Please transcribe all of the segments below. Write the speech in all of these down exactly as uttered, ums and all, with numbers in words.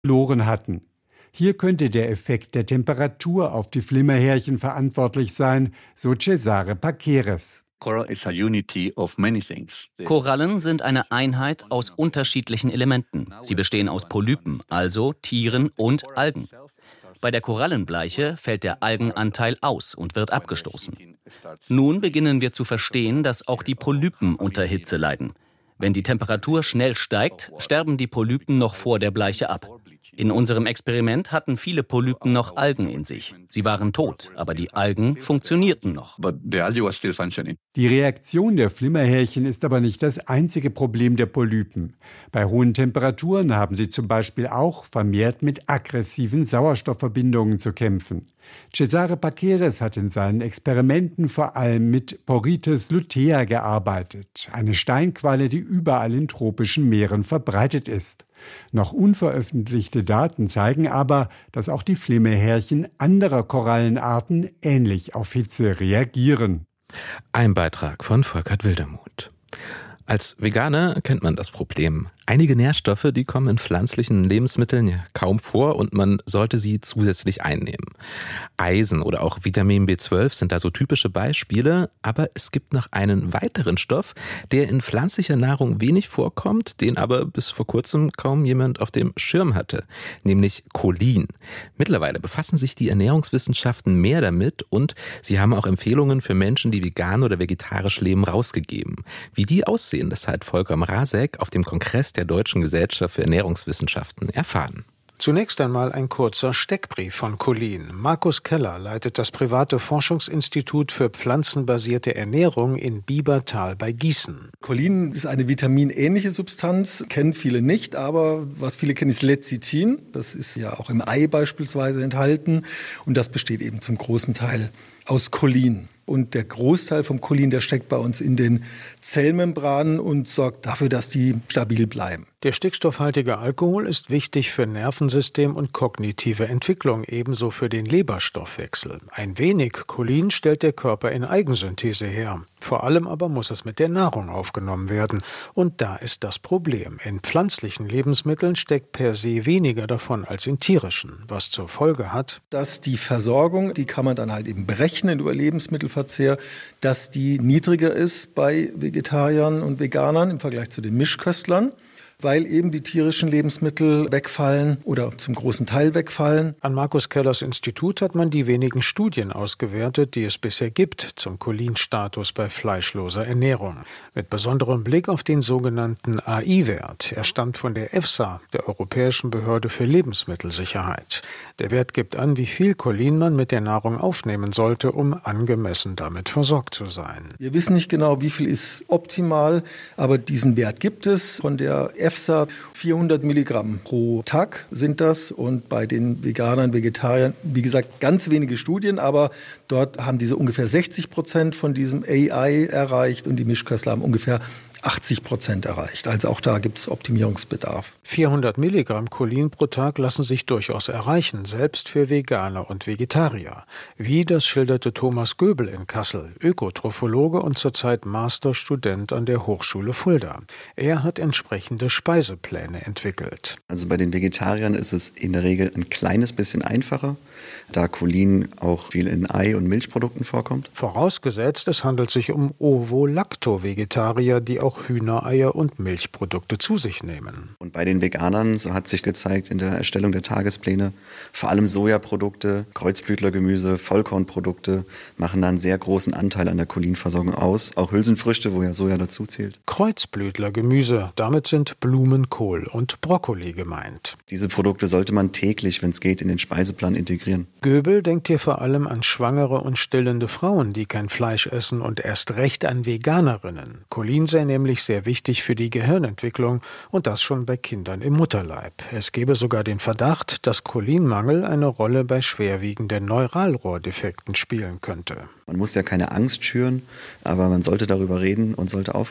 verloren hatten. Hier könnte der Effekt der Temperatur auf die Flimmerhärchen verantwortlich sein, so Cesare Paqueres. Korallen sind eine Einheit aus unterschiedlichen Elementen. Sie bestehen aus Polypen, also Tieren und Algen. Bei der Korallenbleiche fällt der Algenanteil aus und wird abgestoßen. Nun beginnen wir zu verstehen, dass auch die Polypen unter Hitze leiden. Wenn die Temperatur schnell steigt, sterben die Polypen noch vor der Bleiche ab. In unserem Experiment hatten viele Polypen noch Algen in sich. Sie waren tot, aber die Algen funktionierten noch. Die Reaktion der Flimmerhärchen ist aber nicht das einzige Problem der Polypen. Bei hohen Temperaturen haben sie zum Beispiel auch vermehrt mit aggressiven Sauerstoffverbindungen zu kämpfen. Cesare Paqueres hat in seinen Experimenten vor allem mit Porites lutea gearbeitet, eine Steinqualle, die überall in tropischen Meeren verbreitet ist. Noch unveröffentlichte Daten zeigen aber, dass auch die Flimmerhärchen anderer Korallenarten ähnlich auf Hitze reagieren. Ein Beitrag von Volkert Wildermuth. Als Veganer kennt man das Problem. Einige Nährstoffe, die kommen in pflanzlichen Lebensmitteln ja kaum vor und man sollte sie zusätzlich einnehmen. Eisen oder auch Vitamin B zwölf sind da so typische Beispiele, aber es gibt noch einen weiteren Stoff, der in pflanzlicher Nahrung wenig vorkommt, den aber bis vor kurzem kaum jemand auf dem Schirm hatte, nämlich Cholin. Mittlerweile befassen sich die Ernährungswissenschaften mehr damit und sie haben auch Empfehlungen für Menschen, die vegan oder vegetarisch leben, rausgegeben. Wie die aussehen, das hat Volker Mrazek auf dem Kongress der Deutschen Gesellschaft für Ernährungswissenschaften erfahren. Zunächst einmal ein kurzer Steckbrief von Cholin. Markus Keller leitet das private Forschungsinstitut für pflanzenbasierte Ernährung in Biebertal bei Gießen. Cholin ist eine vitaminähnliche Substanz, kennen viele nicht, aber was viele kennen ist Lecithin. Das ist ja auch im Ei beispielsweise enthalten und das besteht eben zum großen Teil aus Cholin. Und der Großteil vom Cholin, der steckt bei uns in den Zellmembranen und sorgt dafür, dass die stabil bleiben. Der stickstoffhaltige Alkohol ist wichtig für Nervensystem und kognitive Entwicklung, ebenso für den Leberstoffwechsel. Ein wenig Cholin stellt der Körper in Eigensynthese her. Vor allem aber muss es mit der Nahrung aufgenommen werden. Und da ist das Problem. In pflanzlichen Lebensmitteln steckt per se weniger davon als in tierischen, was zur Folge hat, dass die Versorgung, die kann man dann halt eben berechnen über Lebensmittelverzehr, dass die niedriger ist bei Vegetariern und Veganern im Vergleich zu den Mischköstlern, weil eben die tierischen Lebensmittel wegfallen oder zum großen Teil wegfallen. An Markus Kellers Institut hat man die wenigen Studien ausgewertet, die es bisher gibt zum Cholinstatus bei fleischloser Ernährung. Mit besonderem Blick auf den sogenannten A I-Wert. Er stammt von der EFSA, der Europäischen Behörde für Lebensmittelsicherheit. Der Wert gibt an, wie viel Cholin man mit der Nahrung aufnehmen sollte, um angemessen damit versorgt zu sein. Wir wissen nicht genau, wie viel ist optimal, aber diesen Wert gibt es von der EFSA. vierhundert Milligramm pro Tag sind das und bei den Veganern, Vegetariern, wie gesagt, ganz wenige Studien, aber dort haben diese ungefähr sechzig Prozent von diesem A I erreicht und die Mischköstler haben ungefähr achtzig Prozent erreicht. Also auch da gibt es Optimierungsbedarf. vierhundert Milligramm Cholin pro Tag lassen sich durchaus erreichen, selbst für Veganer und Vegetarier. Wie, das schilderte Thomas Göbel in Kassel, Ökotrophologe und zurzeit Masterstudent an der Hochschule Fulda. Er hat entsprechende Speisepläne entwickelt. Also bei den Vegetariern ist es in der Regel ein kleines bisschen einfacher, da Cholin auch viel in Ei- und Milchprodukten vorkommt. Vorausgesetzt, es handelt sich um Ovo-Lacto-Vegetarier, die auch Hühnereier und Milchprodukte zu sich nehmen. Und bei den Veganern, so hat sich gezeigt in der Erstellung der Tagespläne, vor allem Sojaprodukte, Kreuzblütlergemüse, Vollkornprodukte machen da einen sehr großen Anteil an der Cholinversorgung aus. Auch Hülsenfrüchte, wo ja Soja dazu zählt. Kreuzblütlergemüse, damit sind Blumenkohl und Brokkoli gemeint. Diese Produkte sollte man täglich, wenn es geht, in den Speiseplan integrieren. Göbel denkt hier vor allem an schwangere und stillende Frauen, die kein Fleisch essen, und erst recht an Veganerinnen. Cholin sei nämlich sehr wichtig für die Gehirnentwicklung und das schon bei Kindern im Mutterleib. Es gebe sogar den Verdacht, dass Cholinmangel eine Rolle bei schwerwiegenden Neuralrohrdefekten spielen könnte. Man muss ja keine Angst schüren, aber man sollte darüber reden und sollte aufklären.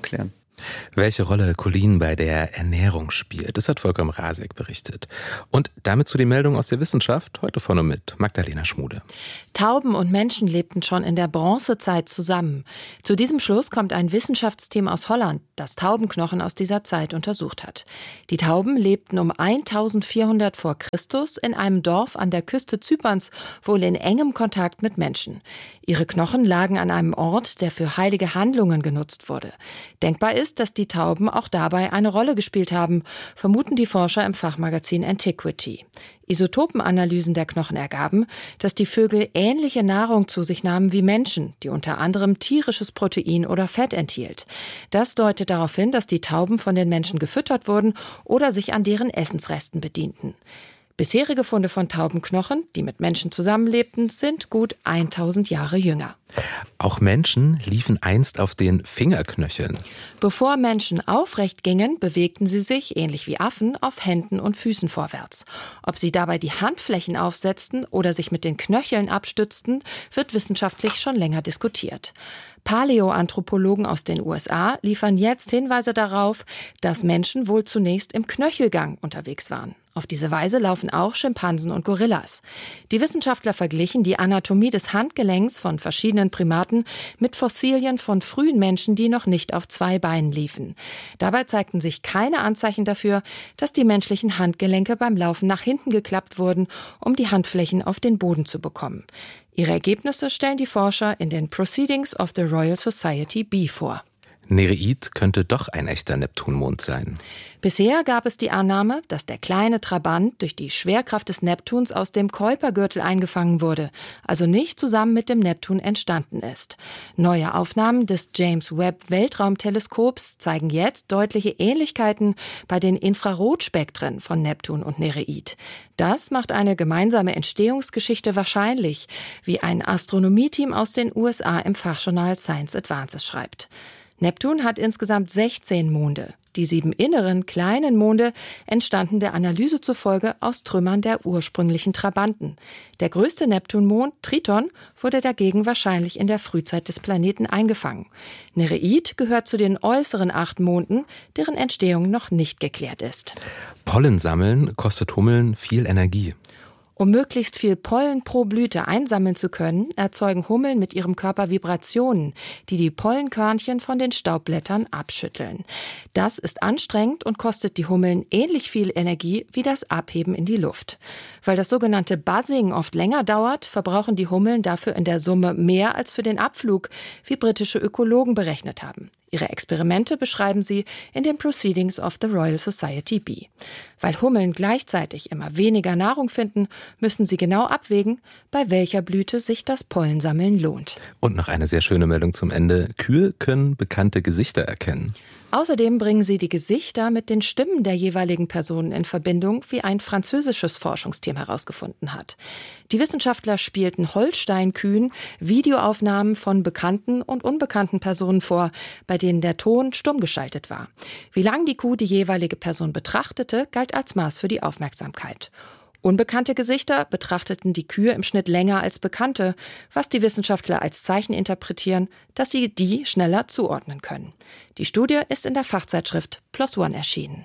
Welche Rolle Cholin bei der Ernährung spielt, das hat Volker Mrazek berichtet. Und damit zu den Meldungen aus der Wissenschaft, heute von und mit Magdalena Schmude. Tauben und Menschen lebten schon in der Bronzezeit zusammen. Zu diesem Schluss kommt ein Wissenschaftsteam aus Holland, das Taubenknochen aus dieser Zeit untersucht hat. Die Tauben lebten um eintausendvierhundert vor Christus in einem Dorf an der Küste Zyperns, wohl in engem Kontakt mit Menschen. Ihre Knochen lagen an einem Ort, der für heilige Handlungen genutzt wurde. Denkbar ist, dass die Tauben auch dabei eine Rolle gespielt haben, vermuten die Forscher im Fachmagazin Antiquity. Isotopenanalysen der Knochen ergaben, dass die Vögel ähnliche Nahrung zu sich nahmen wie Menschen, die unter anderem tierisches Protein oder Fett enthielt. Das deutet darauf hin, dass die Tauben von den Menschen gefüttert wurden oder sich an deren Essensresten bedienten. Bisherige Funde von Taubenknochen, die mit Menschen zusammenlebten, sind gut tausend Jahre jünger. Auch Menschen liefen einst auf den Fingerknöcheln. Bevor Menschen aufrecht gingen, bewegten sie sich, ähnlich wie Affen, auf Händen und Füßen vorwärts. Ob sie dabei die Handflächen aufsetzten oder sich mit den Knöcheln abstützten, wird wissenschaftlich schon länger diskutiert. Paläoanthropologen aus den U S A liefern jetzt Hinweise darauf, dass Menschen wohl zunächst im Knöchelgang unterwegs waren. Auf diese Weise laufen auch Schimpansen und Gorillas. Die Wissenschaftler verglichen die Anatomie des Handgelenks von verschiedenen Primaten mit Fossilien von frühen Menschen, die noch nicht auf zwei Beinen liefen. Dabei zeigten sich keine Anzeichen dafür, dass die menschlichen Handgelenke beim Laufen nach hinten geklappt wurden, um die Handflächen auf den Boden zu bekommen. Ihre Ergebnisse stellen die Forscher in den Proceedings of the Royal Society B vor. Nereid könnte doch ein echter Neptunmond sein. Bisher gab es die Annahme, dass der kleine Trabant durch die Schwerkraft des Neptuns aus dem Kuipergürtel eingefangen wurde, also nicht zusammen mit dem Neptun entstanden ist. Neue Aufnahmen des James Webb Weltraumteleskops zeigen jetzt deutliche Ähnlichkeiten bei den Infrarotspektren von Neptun und Nereid. Das macht eine gemeinsame Entstehungsgeschichte wahrscheinlich, wie ein Astronomieteam aus den U S A im Fachjournal Science Advances schreibt. Neptun hat insgesamt sechzehn Monde. Die sieben inneren, kleinen Monde entstanden der Analyse zufolge aus Trümmern der ursprünglichen Trabanten. Der größte Neptunmond, Triton, wurde dagegen wahrscheinlich in der Frühzeit des Planeten eingefangen. Nereid gehört zu den äußeren acht Monden, deren Entstehung noch nicht geklärt ist. Pollen sammeln kostet Hummeln viel Energie. Um möglichst viel Pollen pro Blüte einsammeln zu können, erzeugen Hummeln mit ihrem Körper Vibrationen, die die Pollenkörnchen von den Staubblättern abschütteln. Das ist anstrengend und kostet die Hummeln ähnlich viel Energie wie das Abheben in die Luft. Weil das sogenannte Buzzing oft länger dauert, verbrauchen die Hummeln dafür in der Summe mehr als für den Abflug, wie britische Ökologen berechnet haben. Ihre Experimente beschreiben sie in den Proceedings of the Royal Society B. Weil Hummeln gleichzeitig immer weniger Nahrung finden, müssen sie genau abwägen, bei welcher Blüte sich das Pollensammeln lohnt. Und noch eine sehr schöne Meldung zum Ende. Kühe können bekannte Gesichter erkennen. Außerdem bringen sie die Gesichter mit den Stimmen der jeweiligen Personen in Verbindung, wie ein französisches Forschungsteam herausgefunden hat. Die Wissenschaftler spielten Holstein-Kühen Videoaufnahmen von bekannten und unbekannten Personen vor, bei denen der Ton stumm geschaltet war. Wie lang die Kuh die jeweilige Person betrachtete, galt als Maß für die Aufmerksamkeit. Unbekannte Gesichter betrachteten die Kühe im Schnitt länger als bekannte, was die Wissenschaftler als Zeichen interpretieren, dass sie die schneller zuordnen können. Die Studie ist in der Fachzeitschrift PLOS ONE erschienen.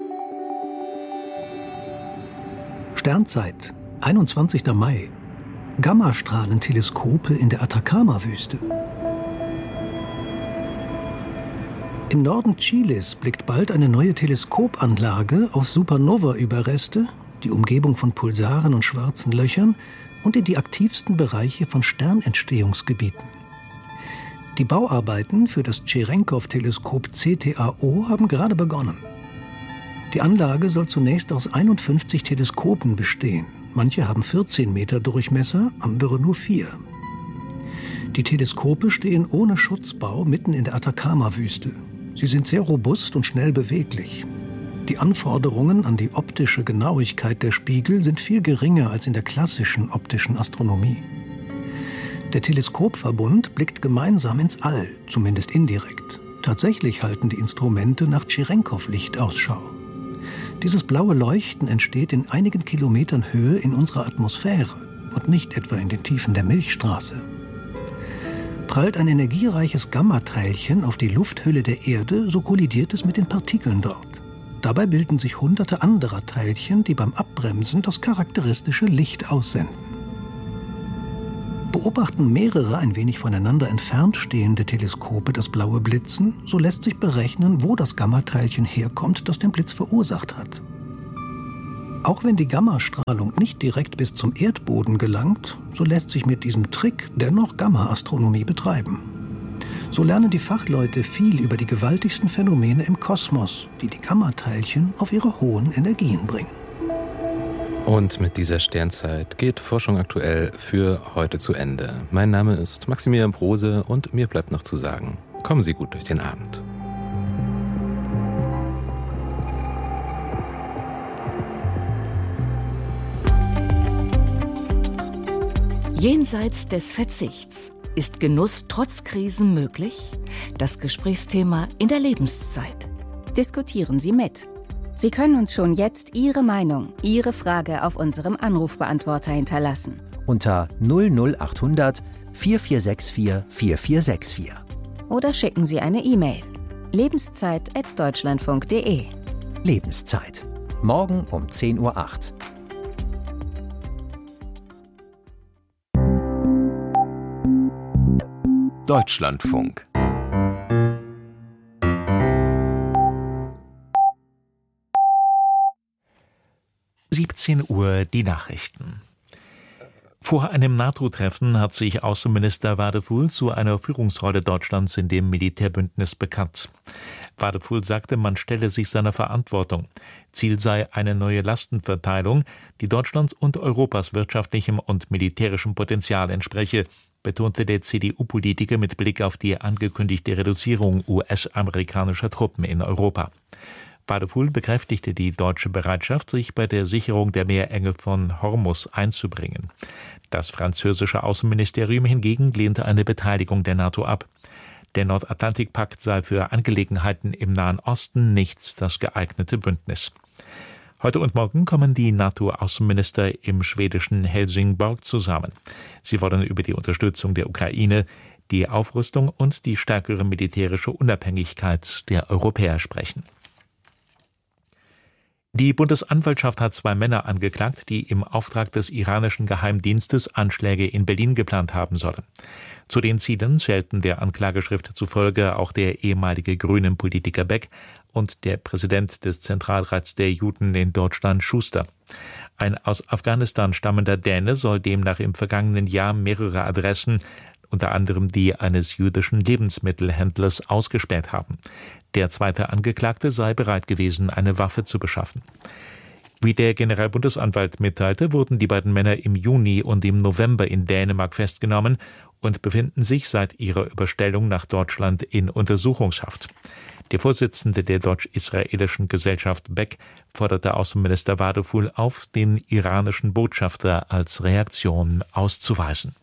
Sternzeit, einundzwanzigster Mai. Gammastrahlenteleskope in der Atacama-Wüste. Im Norden Chiles blickt bald eine neue Teleskopanlage auf Supernova-Überreste, die Umgebung von Pulsaren und schwarzen Löchern und in die aktivsten Bereiche von Sternentstehungsgebieten. Die Bauarbeiten für das Tscherenkow-Teleskop C T A O haben gerade begonnen. Die Anlage soll zunächst aus einundfünfzig Teleskopen bestehen. Manche haben vierzehn Meter Durchmesser, andere nur vier. Die Teleskope stehen ohne Schutzbau mitten in der Atacama-Wüste. Sie sind sehr robust und schnell beweglich. Die Anforderungen an die optische Genauigkeit der Spiegel sind viel geringer als in der klassischen optischen Astronomie. Der Teleskopverbund blickt gemeinsam ins All, zumindest indirekt. Tatsächlich halten die Instrumente nach Tscherenkow-Licht Ausschau. Dieses blaue Leuchten entsteht in einigen Kilometern Höhe in unserer Atmosphäre und nicht etwa in den Tiefen der Milchstraße. Prallt ein energiereiches Gammateilchen auf die Lufthülle der Erde, so kollidiert es mit den Partikeln dort. Dabei bilden sich hunderte anderer Teilchen, die beim Abbremsen das charakteristische Licht aussenden. Beobachten mehrere ein wenig voneinander entfernt stehende Teleskope das blaue Blitzen, so lässt sich berechnen, wo das Gammateilchen herkommt, das den Blitz verursacht hat. Auch wenn die Gammastrahlung nicht direkt bis zum Erdboden gelangt, so lässt sich mit diesem Trick dennoch Gamma-Astronomie betreiben. So lernen die Fachleute viel über die gewaltigsten Phänomene im Kosmos, die die Gammateilchen auf ihre hohen Energien bringen. Und mit dieser Sternzeit geht Forschung aktuell für heute zu Ende. Mein Name ist Maximilian Brose und mir bleibt noch zu sagen, kommen Sie gut durch den Abend. Jenseits des Verzichts. Ist Genuss trotz Krisen möglich? Das Gesprächsthema in der Lebenszeit. Diskutieren Sie mit. Sie können uns schon jetzt Ihre Meinung, Ihre Frage auf unserem Anrufbeantworter hinterlassen. Unter null null achthundert vier vier sechs vier vier vier sechs vier. Oder schicken Sie eine E-Mail. lebenszeit at deutschlandfunk punkt de. Lebenszeit. Morgen um zehn Uhr acht. Deutschlandfunk. siebzehn Uhr die Nachrichten. Vor einem NATO-Treffen hat sich Außenminister Wadefull zu einer Führungsrolle Deutschlands in dem Militärbündnis bekannt. Wadefull sagte, man stelle sich seiner Verantwortung. Ziel sei eine neue Lastenverteilung, die Deutschlands und Europas wirtschaftlichem und militärischem Potenzial entspreche, betonte der C D U-Politiker mit Blick auf die angekündigte Reduzierung U S-amerikanischer Truppen in Europa. Wadefull bekräftigte die deutsche Bereitschaft, sich bei der Sicherung der Meerenge von Hormuz einzubringen. Das französische Außenministerium hingegen lehnte eine Beteiligung der NATO ab. Der Nordatlantikpakt sei für Angelegenheiten im Nahen Osten nicht das geeignete Bündnis. Heute und morgen kommen die NATO-Außenminister im schwedischen Helsingborg zusammen. Sie wollen über die Unterstützung der Ukraine, die Aufrüstung und die stärkere militärische Unabhängigkeit der Europäer sprechen. Die Bundesanwaltschaft hat zwei Männer angeklagt, die im Auftrag des iranischen Geheimdienstes Anschläge in Berlin geplant haben sollen. Zu den Zielen zählten der Anklageschrift zufolge auch der ehemalige Grünen-Politiker Beck und der Präsident des Zentralrats der Juden in Deutschland, Schuster. Ein aus Afghanistan stammender Däne soll demnach im vergangenen Jahr mehrere Adressen, unter anderem die eines jüdischen Lebensmittelhändlers, ausgespäht haben. Der zweite Angeklagte sei bereit gewesen, eine Waffe zu beschaffen. Wie der Generalbundesanwalt mitteilte, wurden die beiden Männer im Juni und im November in Dänemark festgenommen und befinden sich seit ihrer Überstellung nach Deutschland in Untersuchungshaft. Der Vorsitzende der deutsch-israelischen Gesellschaft Beck forderte Außenminister Wadefull auf, den iranischen Botschafter als Reaktion auszuweisen.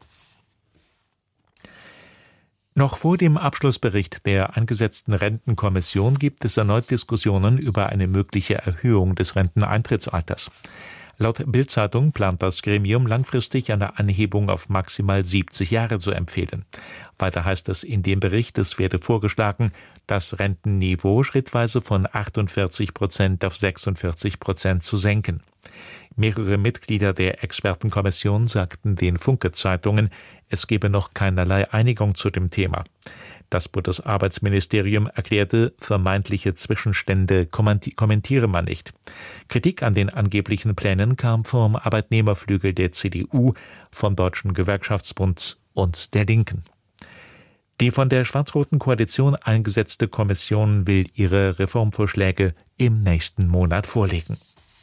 Noch vor dem Abschlussbericht der angesetzten Rentenkommission gibt es erneut Diskussionen über eine mögliche Erhöhung des Renteneintrittsalters. Laut Bild-Zeitung plant das Gremium langfristig eine Anhebung auf maximal siebzig Jahre zu empfehlen. Weiter heißt es in dem Bericht, es werde vorgeschlagen, das Rentenniveau schrittweise von achtundvierzig Prozent auf sechsundvierzig Prozent zu senken. Mehrere Mitglieder der Expertenkommission sagten den Funke-Zeitungen, es gebe noch keinerlei Einigung zu dem Thema. Das Bundesarbeitsministerium erklärte, vermeintliche Zwischenstände kommentiere man nicht. Kritik an den angeblichen Plänen kam vom Arbeitnehmerflügel der C D U, vom Deutschen Gewerkschaftsbund und der Linken. Die von der schwarz-roten Koalition eingesetzte Kommission will ihre Reformvorschläge im nächsten Monat vorlegen.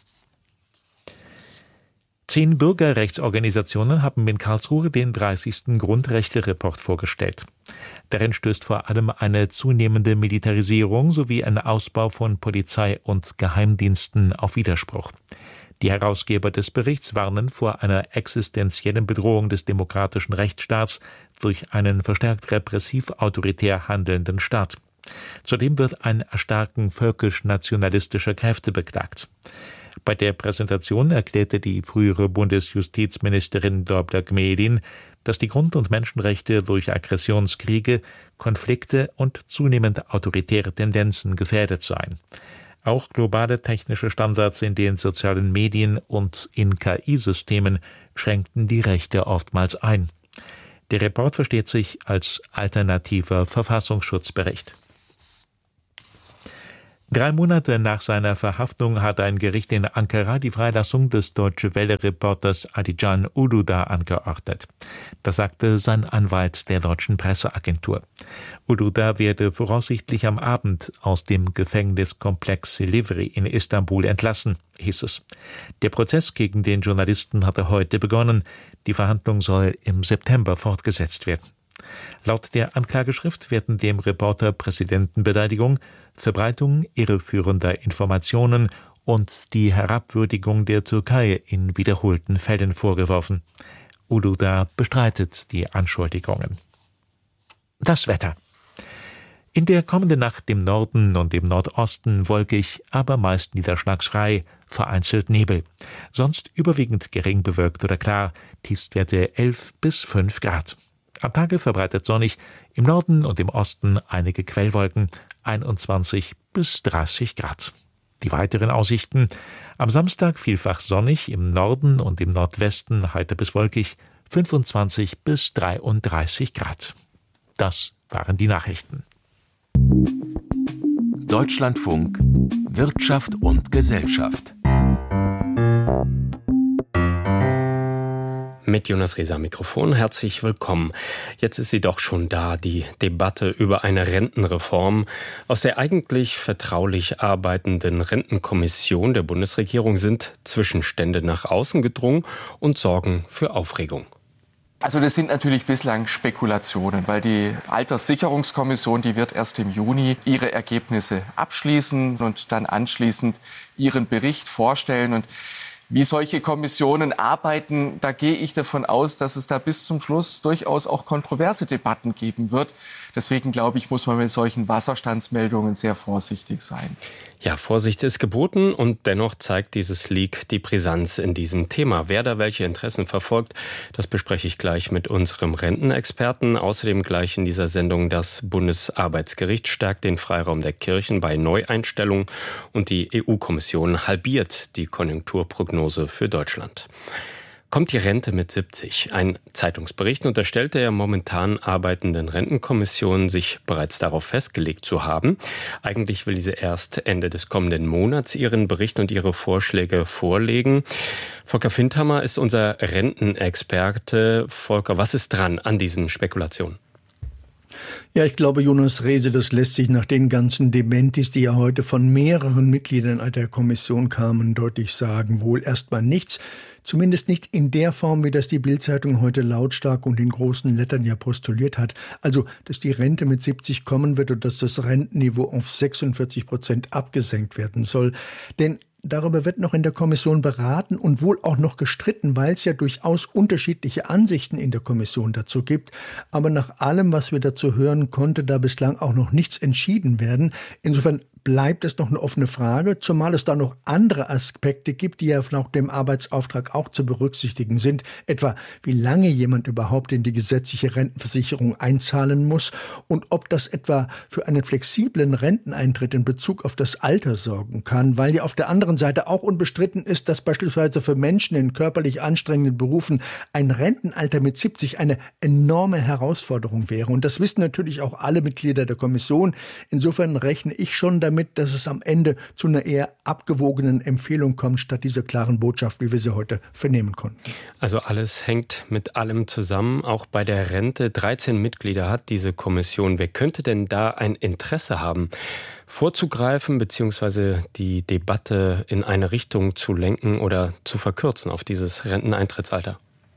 Zehn Bürgerrechtsorganisationen haben in Karlsruhe den dreißigsten Grundrechte-Report vorgestellt. Darin stößt vor allem eine zunehmende Militarisierung sowie ein Ausbau von Polizei und Geheimdiensten auf Widerspruch. Die Herausgeber des Berichts warnen vor einer existenziellen Bedrohung des demokratischen Rechtsstaats durch einen verstärkt repressiv-autoritär handelnden Staat. Zudem wird ein Erstarken völkisch-nationalistischer Kräfte beklagt. Bei der Präsentation erklärte die frühere Bundesjustizministerin Dobra Gmedin, dass die Grund- und Menschenrechte durch Aggressionskriege, Konflikte und zunehmend autoritäre Tendenzen gefährdet seien. Auch globale technische Standards in den sozialen Medien und in K I-Systemen schränkten die Rechte oftmals ein. Der Report versteht sich als alternativer Verfassungsschutzbericht. Drei Monate nach seiner Verhaftung hat ein Gericht in Ankara die Freilassung des Deutsche Welle-Reporters Adican Uludağ angeordnet. Das sagte sein Anwalt der deutschen Presseagentur. Uludağ werde voraussichtlich am Abend aus dem Gefängniskomplex Silivri in Istanbul entlassen, hieß es. Der Prozess gegen den Journalisten hatte heute begonnen. Die Verhandlung soll im September fortgesetzt werden. Laut der Anklageschrift werden dem Reporter Präsidentenbeleidigung, Verbreitung irreführender Informationen und die Herabwürdigung der Türkei in wiederholten Fällen vorgeworfen. Uludağ bestreitet die Anschuldigungen. Das Wetter. In der kommenden Nacht im Norden und im Nordosten wolkig, aber meist niederschlagsfrei, vereinzelt Nebel. Sonst überwiegend gering bewölkt oder klar, Tiefstwerte elf bis fünf Grad. Am Tage verbreitet sonnig, im Norden und im Osten einige Quellwolken, einundzwanzig bis dreißig Grad. Die weiteren Aussichten: am Samstag vielfach sonnig, im Norden und im Nordwesten heiter bis wolkig, fünfundzwanzig bis dreiunddreißig Grad. Das waren die Nachrichten. Deutschlandfunk Wirtschaft und Gesellschaft. Mit Jonas Rieser am Mikrofon. Herzlich willkommen. Jetzt ist sie doch schon da, die Debatte über eine Rentenreform. Aus der eigentlich vertraulich arbeitenden Rentenkommission der Bundesregierung sind Zwischenstände nach außen gedrungen und sorgen für Aufregung. Also das sind natürlich bislang Spekulationen, weil die Alterssicherungskommission, die wird erst im Juni ihre Ergebnisse abschließen und dann anschließend ihren Bericht vorstellen. Und wie solche Kommissionen arbeiten, da gehe ich davon aus, dass es da bis zum Schluss durchaus auch kontroverse Debatten geben wird. Deswegen glaube ich, muss man mit solchen Wasserstandsmeldungen sehr vorsichtig sein. Ja, Vorsicht ist geboten und dennoch zeigt dieses Leak die Brisanz in diesem Thema. Wer da welche Interessen verfolgt, das bespreche ich gleich mit unserem Rentenexperten. Außerdem gleich in dieser Sendung: das Bundesarbeitsgericht stärkt den Freiraum der Kirchen bei Neueinstellungen und die E U-Kommission halbiert die Konjunkturprognose für Deutschland. Kommt die Rente mit siebzig? Ein Zeitungsbericht unterstellt der momentan arbeitenden Rentenkommission, sich bereits darauf festgelegt zu haben. Eigentlich will diese erst Ende des kommenden Monats ihren Bericht und ihre Vorschläge vorlegen. Volker Findhammer ist unser Rentenexperte. Volker, was ist dran an diesen Spekulationen? Ja, ich glaube, Jonas Rehse, das lässt sich nach den ganzen Dementis, die ja heute von mehreren Mitgliedern der Kommission kamen, deutlich sagen, wohl erstmal nichts. Zumindest nicht in der Form, wie das die Bild-Zeitung heute lautstark und in großen Lettern ja postuliert hat. Also, dass die Rente mit siebzig kommen wird und dass das Rentenniveau auf sechsundvierzig Prozent abgesenkt werden soll. Denn darüber wird noch in der Kommission beraten und wohl auch noch gestritten, weil es ja durchaus unterschiedliche Ansichten in der Kommission dazu gibt. Aber nach allem, was wir dazu hören, konnte da bislang auch noch nichts entschieden werden. Insofern bleibt es noch eine offene Frage, zumal es da noch andere Aspekte gibt, die ja nach dem Arbeitsauftrag auch zu berücksichtigen sind. Etwa, wie lange jemand überhaupt in die gesetzliche Rentenversicherung einzahlen muss und ob das etwa für einen flexiblen Renteneintritt in Bezug auf das Alter sorgen kann, weil ja auf der anderen Seite auch unbestritten ist, dass beispielsweise für Menschen in körperlich anstrengenden Berufen ein Rentenalter mit siebzig eine enorme Herausforderung wäre. Und das wissen natürlich auch alle Mitglieder der Kommission. Insofern rechne ich schon damit, dass es am Ende zu einer eher abgewogenen Empfehlung kommt, statt dieser klaren Botschaft, wie wir sie heute vernehmen konnten. Also alles hängt mit allem zusammen, auch bei der Rente. dreizehn Mitglieder hat diese Kommission. Wer könnte denn da ein Interesse haben, vorzugreifen bzw. die Debatte in eine Richtung zu lenken oder zu verkürzen auf dieses Renteneintrittsalter?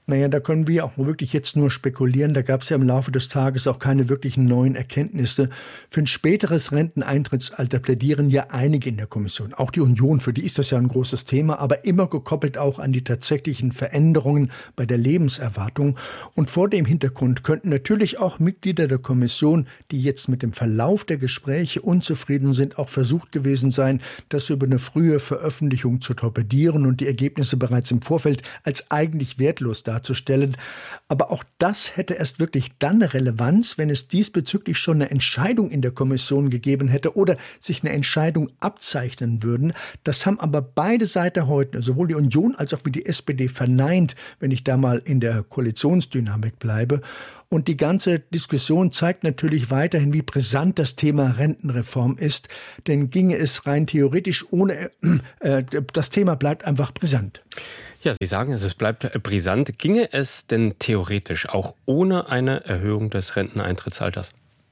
Naja, da können wir auch wirklich jetzt nur spekulieren. Da gab es ja im Laufe des Tages auch keine wirklichen neuen Erkenntnisse. Für ein späteres Renteneintrittsalter plädieren ja einige in der Kommission. Auch die Union, für die ist das ja ein großes Thema, aber immer gekoppelt auch an die tatsächlichen Veränderungen bei der Lebenserwartung. Und vor dem Hintergrund könnten natürlich auch Mitglieder der Kommission, die jetzt mit dem Verlauf der Gespräche unzufrieden sind, auch versucht gewesen sein, das über eine frühe Veröffentlichung zu torpedieren und die Ergebnisse bereits im Vorfeld als eigentlich wertlos darzustellen. darzustellen. Aber auch das hätte erst wirklich dann eine Relevanz, wenn es diesbezüglich schon eine Entscheidung in der Kommission gegeben hätte oder sich eine Entscheidung abzeichnen würden. Das haben aber beide Seiten heute, sowohl die Union als auch wie die S P D, verneint, wenn ich da mal in der Koalitionsdynamik bleibe. Und die ganze Diskussion zeigt natürlich weiterhin, wie brisant das Thema Rentenreform ist. Denn ginge es rein theoretisch ohne, äh, das Thema bleibt einfach brisant. Ja, Sie sagen es, es bleibt brisant. Ginge es denn theoretisch auch ohne eine Erhöhung des Renteneintrittsalters?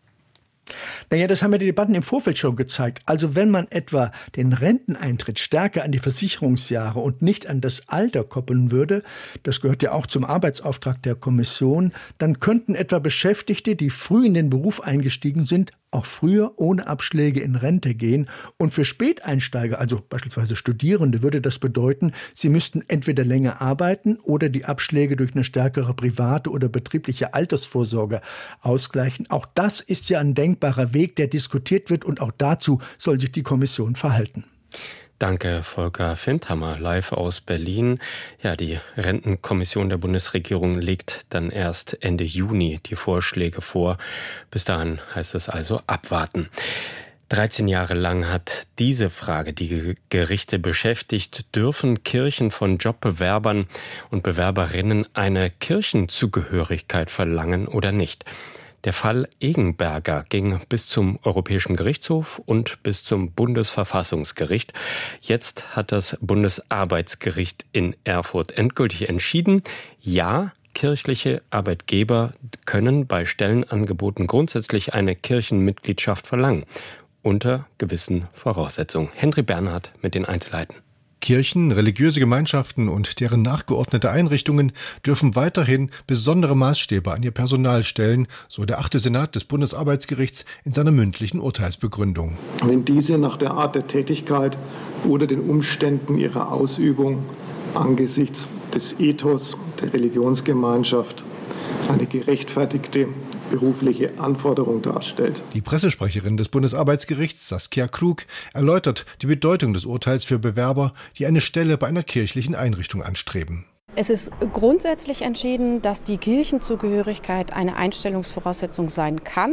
Naja, das haben ja die Debatten im Vorfeld schon gezeigt. Also wenn man etwa den Renteneintritt stärker an die Versicherungsjahre und nicht an das Alter koppeln würde, das gehört ja auch zum Arbeitsauftrag der Kommission, dann könnten etwa Beschäftigte, die früh in den Beruf eingestiegen sind, auch früher ohne Abschläge in Rente gehen. Und für Späteinsteiger, also beispielsweise Studierende, würde das bedeuten, sie müssten entweder länger arbeiten oder die Abschläge durch eine stärkere private oder betriebliche Altersvorsorge ausgleichen. Auch das ist ja ein denkbarer Weg, der diskutiert wird, und auch dazu soll sich die Kommission verhalten. Danke, Volker Findhammer, live aus Berlin. Ja, die Rentenkommission der Bundesregierung legt dann erst Ende Juni die Vorschläge vor. Bis dahin heißt es also abwarten. dreizehn Jahre lang hat diese Frage die Gerichte beschäftigt. Dürfen Kirchen von Jobbewerbern und Bewerberinnen eine Kirchenzugehörigkeit verlangen oder nicht? Der Fall Egenberger ging bis zum Europäischen Gerichtshof und bis zum Bundesverfassungsgericht. Jetzt hat das Bundesarbeitsgericht in Erfurt endgültig entschieden, ja, kirchliche Arbeitgeber können bei Stellenangeboten grundsätzlich eine Kirchenmitgliedschaft verlangen, unter gewissen Voraussetzungen. Henry Bernhard mit den Einzelheiten. Kirchen, religiöse Gemeinschaften und deren nachgeordnete Einrichtungen dürfen weiterhin besondere Maßstäbe an ihr Personal stellen, so der achte Senat des Bundesarbeitsgerichts in seiner mündlichen Urteilsbegründung. Wenn diese nach der Art der Tätigkeit oder den Umständen ihrer Ausübung angesichts des Ethos der Religionsgemeinschaft eine gerechtfertigte berufliche Anforderung darstellt. Die Pressesprecherin des Bundesarbeitsgerichts, Saskia Klug, erläutert die Bedeutung des Urteils für Bewerber, die eine Stelle bei einer kirchlichen Einrichtung anstreben. Es ist grundsätzlich entschieden, dass die Kirchenzugehörigkeit eine Einstellungsvoraussetzung sein kann,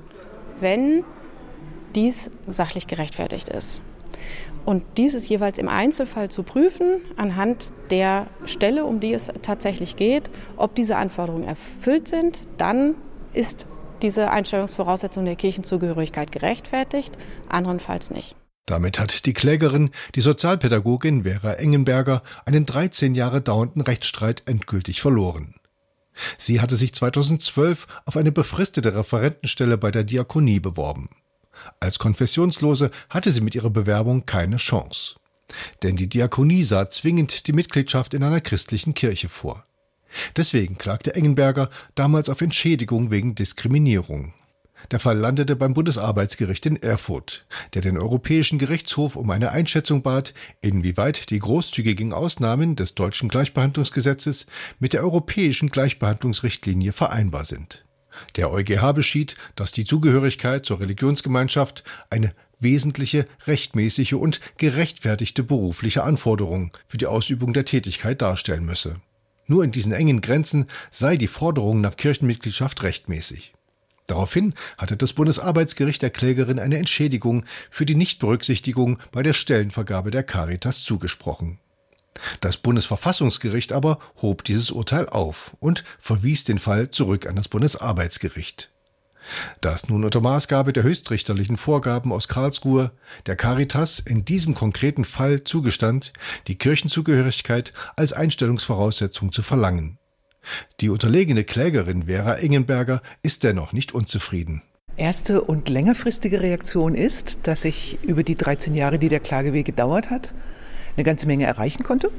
wenn dies sachlich gerechtfertigt ist. Und dies ist jeweils im Einzelfall zu prüfen, anhand der Stelle, um die es tatsächlich geht, ob diese Anforderungen erfüllt sind. Dann ist diese Einstellungsvoraussetzung der Kirchenzugehörigkeit gerechtfertigt, anderenfalls nicht. Damit hat die Klägerin, die Sozialpädagogin Vera Engenberger, einen dreizehn Jahre dauernden Rechtsstreit endgültig verloren. Sie hatte sich zweitausendzwölf auf eine befristete Referentenstelle bei der Diakonie beworben. Als Konfessionslose hatte sie mit ihrer Bewerbung keine Chance. Denn die Diakonie sah zwingend die Mitgliedschaft in einer christlichen Kirche vor. Deswegen klagte Engenberger damals auf Entschädigung wegen Diskriminierung. Der Fall landete beim Bundesarbeitsgericht in Erfurt, der den Europäischen Gerichtshof um eine Einschätzung bat, inwieweit die großzügigen Ausnahmen des deutschen Gleichbehandlungsgesetzes mit der europäischen Gleichbehandlungsrichtlinie vereinbar sind. Der EuGH beschied, dass die Zugehörigkeit zur Religionsgemeinschaft eine wesentliche, rechtmäßige und gerechtfertigte berufliche Anforderung für die Ausübung der Tätigkeit darstellen müsse. Nur in diesen engen Grenzen sei die Forderung nach Kirchenmitgliedschaft rechtmäßig. Daraufhin hatte das Bundesarbeitsgericht der Klägerin eine Entschädigung für die Nichtberücksichtigung bei der Stellenvergabe der Caritas zugesprochen. Das Bundesverfassungsgericht aber hob dieses Urteil auf und verwies den Fall zurück an das Bundesarbeitsgericht. Da es nun unter Maßgabe der höchstrichterlichen Vorgaben aus Karlsruhe der Caritas in diesem konkreten Fall zugestand, die Kirchenzugehörigkeit als Einstellungsvoraussetzung zu verlangen. Die unterlegene Klägerin Vera Engenberger ist dennoch nicht unzufrieden. Erste und längerfristige Reaktion ist, dass ich über die dreizehn Jahre, die der Klageweg gedauert hat, eine ganze Menge erreichen konnte.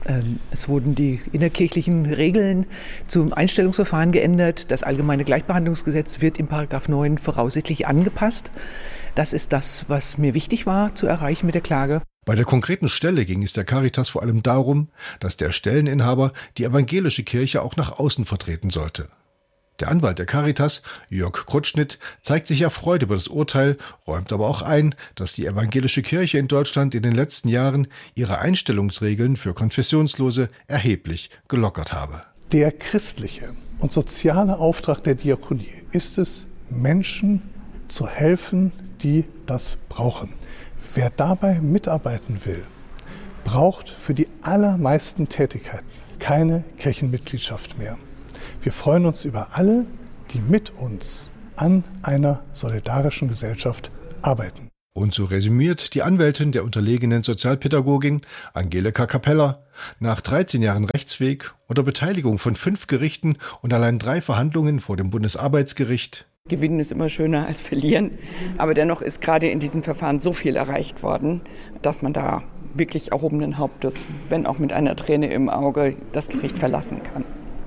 Es wurden die innerkirchlichen Regeln zum Einstellungsverfahren geändert. Das allgemeine Gleichbehandlungsgesetz wird im Paragraph neun voraussichtlich angepasst. Das ist das, was mir wichtig war zu erreichen mit der Klage. Bei der konkreten Stelle ging es der Caritas vor allem darum, dass der Stelleninhaber die evangelische Kirche auch nach außen vertreten sollte. Der Anwalt der Caritas, Jörg Krutschnitt, zeigt sich erfreut über das Urteil, räumt aber auch ein, dass die evangelische Kirche in Deutschland in den letzten Jahren ihre Einstellungsregeln für Konfessionslose erheblich gelockert habe. Der christliche und soziale Auftrag der Diakonie ist es, Menschen zu helfen, die das brauchen. Wer dabei mitarbeiten will, braucht für die allermeisten Tätigkeiten keine Kirchenmitgliedschaft mehr. Wir freuen uns über alle, die mit uns an einer solidarischen Gesellschaft arbeiten. Und so resümiert die Anwältin der unterlegenen Sozialpädagogin Angelika Capella: Nach dreizehn Jahren Rechtsweg unter Beteiligung von fünf Gerichten und allein drei Verhandlungen vor dem Bundesarbeitsgericht. Gewinnen ist immer schöner als verlieren, aber dennoch ist gerade in diesem Verfahren so viel erreicht worden, dass man da wirklich erhobenen Hauptes, wenn auch mit einer Träne im Auge, das Gericht verlassen kann.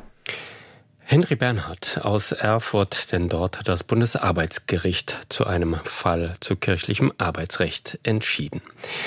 Henry Bernhard aus Erfurt, denn dort hat das Bundesarbeitsgericht zu einem Fall zu kirchlichem Arbeitsrecht entschieden.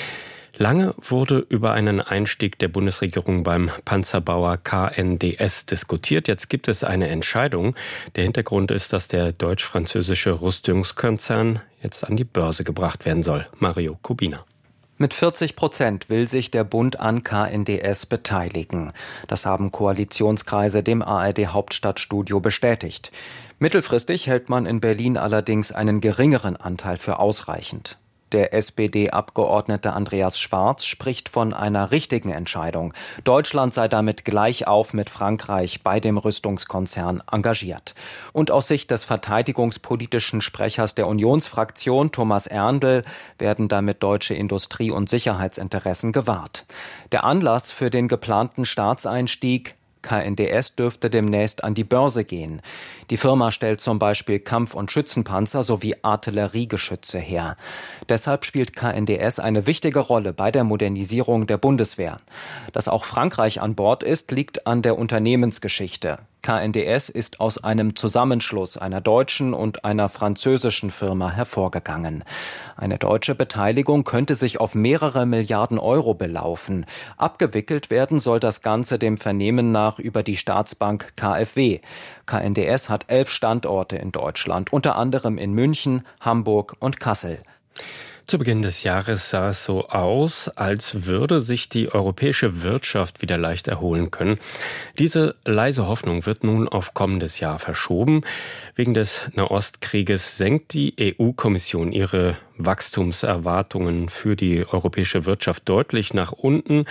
Lange wurde über einen Einstieg der Bundesregierung beim Panzerbauer K N D S diskutiert. Jetzt gibt es eine Entscheidung. Der Hintergrund ist, dass der deutsch-französische Rüstungskonzern jetzt an die Börse gebracht werden soll. Mario Kubina. Mit vierzig Prozent will sich der Bund an K N D S beteiligen. Das haben Koalitionskreise dem A R D-Hauptstadtstudio bestätigt. Mittelfristig hält man in Berlin allerdings einen geringeren Anteil für ausreichend. Der S P D-Abgeordnete Andreas Schwarz spricht von einer richtigen Entscheidung. Deutschland sei damit gleich auf mit Frankreich bei dem Rüstungskonzern engagiert. Und aus Sicht des verteidigungspolitischen Sprechers der Unionsfraktion, Thomas Erndl, werden damit deutsche Industrie- und Sicherheitsinteressen gewahrt. Der Anlass für den geplanten Staatseinstieg: K N D S dürfte demnächst an die Börse gehen. Die Firma stellt zum Beispiel Kampf- und Schützenpanzer sowie Artilleriegeschütze her. Deshalb spielt K N D S eine wichtige Rolle bei der Modernisierung der Bundeswehr. Dass auch Frankreich an Bord ist, liegt an der Unternehmensgeschichte. K N D S ist aus einem Zusammenschluss einer deutschen und einer französischen Firma hervorgegangen. Eine deutsche Beteiligung könnte sich auf mehrere Milliarden Euro belaufen. Abgewickelt werden soll das Ganze dem Vernehmen nach über die Staatsbank K f W. K N D S hat elf Standorte in Deutschland, unter anderem in München, Hamburg und Kassel. Zu Beginn des Jahres sah es so aus, als würde sich die europäische Wirtschaft wieder leicht erholen können. Diese leise Hoffnung wird nun auf kommendes Jahr verschoben. Wegen des Nahostkrieges senkt die E U-Kommission ihre Wachstumserwartungen für die europäische Wirtschaft deutlich nach unten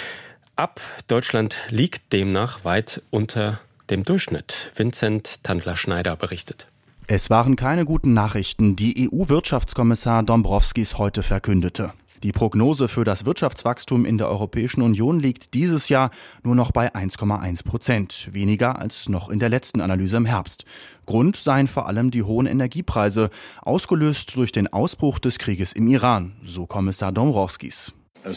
ab. Deutschland liegt demnach weit unter dem Durchschnitt. Vincent Tandler-Schneider berichtet. Es waren keine guten Nachrichten, die E U-Wirtschaftskommissar Dombrovskis heute verkündete. Die Prognose für das Wirtschaftswachstum in der Europäischen Union liegt dieses Jahr nur noch bei eins Komma eins Prozent, weniger als noch in der letzten Analyse im Herbst. Grund seien vor allem die hohen Energiepreise, ausgelöst durch den Ausbruch des Krieges im Iran, so Kommissar Dombrovskis.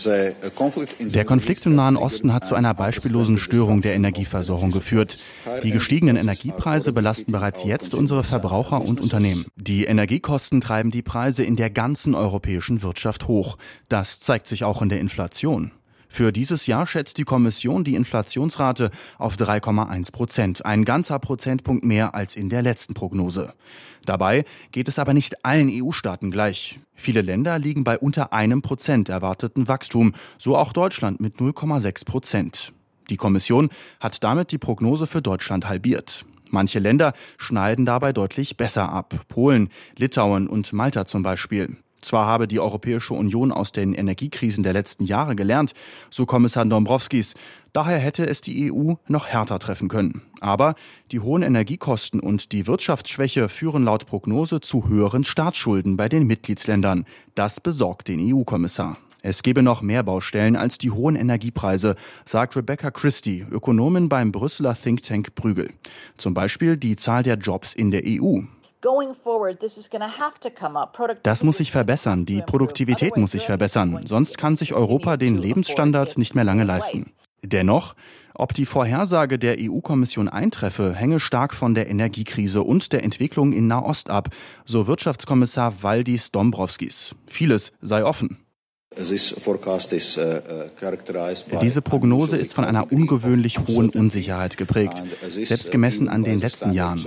Der Konflikt im Nahen Osten hat zu einer beispiellosen Störung der Energieversorgung geführt. Die gestiegenen Energiepreise belasten bereits jetzt unsere Verbraucher und Unternehmen. Die Energiekosten treiben die Preise in der ganzen europäischen Wirtschaft hoch. Das zeigt sich auch in der Inflation. Für dieses Jahr schätzt die Kommission die Inflationsrate auf drei Komma eins Prozent, ein ganzer Prozentpunkt mehr als in der letzten Prognose. Dabei geht es aber nicht allen E U-Staaten gleich. Viele Länder liegen bei unter einem Prozent erwarteten Wachstum, so auch Deutschland mit null Komma sechs Prozent. Die Kommission hat damit die Prognose für Deutschland halbiert. Manche Länder schneiden dabei deutlich besser ab. Polen, Litauen und Malta zum Beispiel. Zwar habe die Europäische Union aus den Energiekrisen der letzten Jahre gelernt, so Kommissar Dombrovskis, daher hätte es die E U noch härter treffen können. Aber die hohen Energiekosten und die Wirtschaftsschwäche führen laut Prognose zu höheren Staatsschulden bei den Mitgliedsländern. Das besorgt den E U-Kommissar. Es gebe noch mehr Baustellen als die hohen Energiepreise, sagt Rebecca Christie, Ökonomin beim Brüsseler Think Tank Bruegel. Zum Beispiel die Zahl der Jobs in der E U. Das muss sich verbessern, die Produktivität muss sich verbessern, sonst kann sich Europa den Lebensstandard nicht mehr lange leisten. Dennoch, ob die Vorhersage der E U-Kommission eintreffe, hänge stark von der Energiekrise und der Entwicklung in Nahost ab, so Wirtschaftskommissar Valdis Dombrovskis. Vieles sei offen. Diese Prognose ist von einer ungewöhnlich hohen Unsicherheit geprägt, selbst gemessen an den letzten Jahren.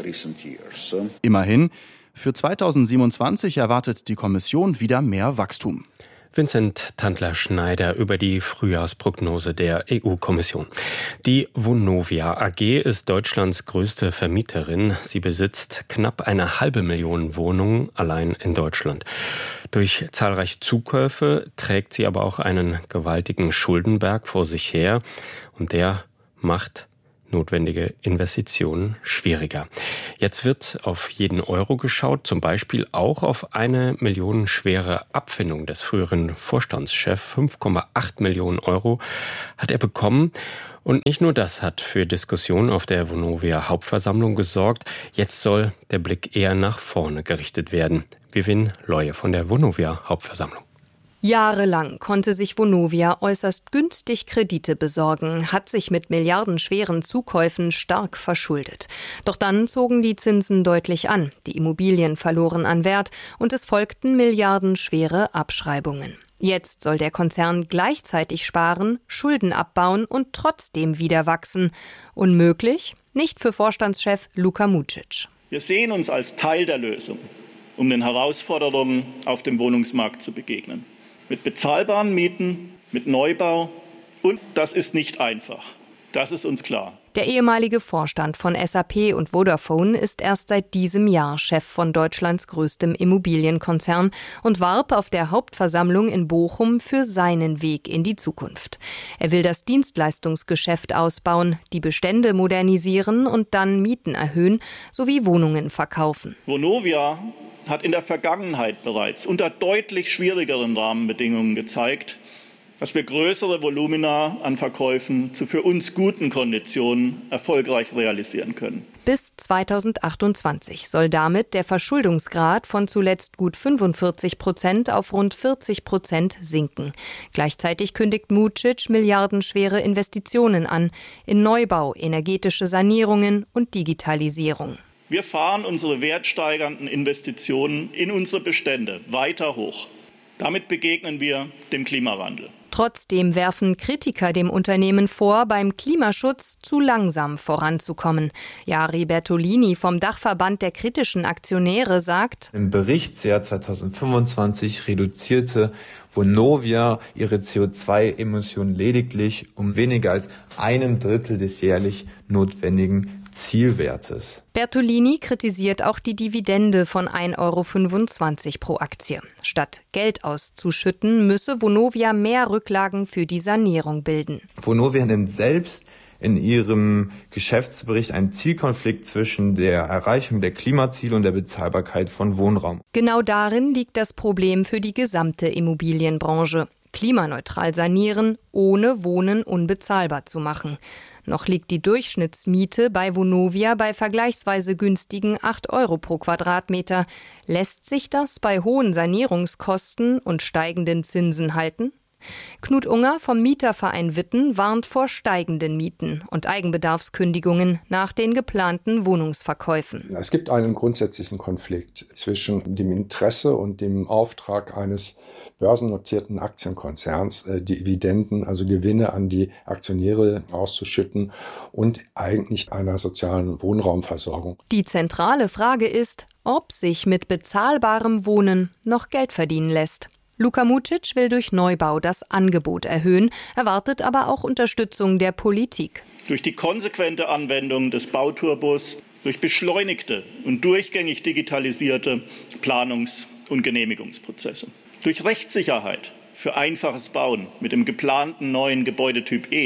Immerhin, für zweitausendsiebenundzwanzig erwartet die Kommission wieder mehr Wachstum. Vincent Tandler-Schneider über die Frühjahrsprognose der E U-Kommission. Die Vonovia A G ist Deutschlands größte Vermieterin. Sie besitzt knapp eine halbe Million Wohnungen allein in Deutschland. Durch zahlreiche Zukäufe trägt sie aber auch einen gewaltigen Schuldenberg vor sich her. Und der macht notwendige Investitionen schwieriger. Jetzt wird auf jeden Euro geschaut, zum Beispiel auch auf eine millionenschwere Abfindung des früheren Vorstandschefs. fünf Komma acht Millionen Euro hat er bekommen. Und nicht nur das hat für Diskussionen auf der Vonovia Hauptversammlung gesorgt. Jetzt soll der Blick eher nach vorne gerichtet werden. Vivien Leue von der Vonovia Hauptversammlung. Jahrelang konnte sich Vonovia äußerst günstig Kredite besorgen, hat sich mit milliardenschweren Zukäufen stark verschuldet. Doch dann zogen die Zinsen deutlich an, die Immobilien verloren an Wert und es folgten milliardenschwere Abschreibungen. Jetzt soll der Konzern gleichzeitig sparen, Schulden abbauen und trotzdem wieder wachsen. Unmöglich? Nicht für Vorstandschef Luka Mucic. Wir sehen uns als Teil der Lösung, um den Herausforderungen auf dem Wohnungsmarkt zu begegnen. Mit bezahlbaren Mieten, mit Neubau. Und das ist nicht einfach. Das ist uns klar. Der ehemalige Vorstand von S A P und Vodafone ist erst seit diesem Jahr Chef von Deutschlands größtem Immobilienkonzern und warb auf der Hauptversammlung in Bochum für seinen Weg in die Zukunft. Er will das Dienstleistungsgeschäft ausbauen, die Bestände modernisieren und dann Mieten erhöhen sowie Wohnungen verkaufen. Vonovia hat in der Vergangenheit bereits unter deutlich schwierigeren Rahmenbedingungen gezeigt, dass wir größere Volumina an Verkäufen zu für uns guten Konditionen erfolgreich realisieren können. Bis zweitausendachtundzwanzig soll damit der Verschuldungsgrad von zuletzt gut fünfundvierzig Prozent auf rund vierzig Prozent sinken. Gleichzeitig kündigt Mucic milliardenschwere Investitionen an in Neubau, energetische Sanierungen und Digitalisierung. Wir fahren unsere wertsteigernden Investitionen in unsere Bestände weiter hoch. Damit begegnen wir dem Klimawandel. Trotzdem werfen Kritiker dem Unternehmen vor, beim Klimaschutz zu langsam voranzukommen. Jari Bertolini vom Dachverband der kritischen Aktionäre sagt: Im Berichtsjahr zweitausendfünfundzwanzig reduzierte Vonovia ihre C O zwei Emissionen lediglich um weniger als einem Drittel des jährlich notwendigen Zielwertes. Bertolini kritisiert auch die Dividende von ein Euro fünfundzwanzig pro Aktie. Statt Geld auszuschütten, müsse Vonovia mehr Rücklagen für die Sanierung bilden. Vonovia nennt selbst in ihrem Geschäftsbericht einen Zielkonflikt zwischen der Erreichung der Klimaziele und der Bezahlbarkeit von Wohnraum. Genau darin liegt das Problem für die gesamte Immobilienbranche. Klimaneutral sanieren, ohne Wohnen unbezahlbar zu machen. Noch liegt die Durchschnittsmiete bei Vonovia bei vergleichsweise günstigen acht Euro pro Quadratmeter. Lässt sich das bei hohen Sanierungskosten und steigenden Zinsen halten? Knut Unger vom Mieterverein Witten warnt vor steigenden Mieten und Eigenbedarfskündigungen nach den geplanten Wohnungsverkäufen. Es gibt einen grundsätzlichen Konflikt zwischen dem Interesse und dem Auftrag eines börsennotierten Aktienkonzerns, Dividenden, also Gewinne an die Aktionäre auszuschütten und eigentlich einer sozialen Wohnraumversorgung. Die zentrale Frage ist, ob sich mit bezahlbarem Wohnen noch Geld verdienen lässt. Luka Mucic will durch Neubau das Angebot erhöhen, erwartet aber auch Unterstützung der Politik. Durch die konsequente Anwendung des Bauturbos, durch beschleunigte und durchgängig digitalisierte Planungs- und Genehmigungsprozesse, durch Rechtssicherheit für einfaches Bauen mit dem geplanten neuen Gebäudetyp E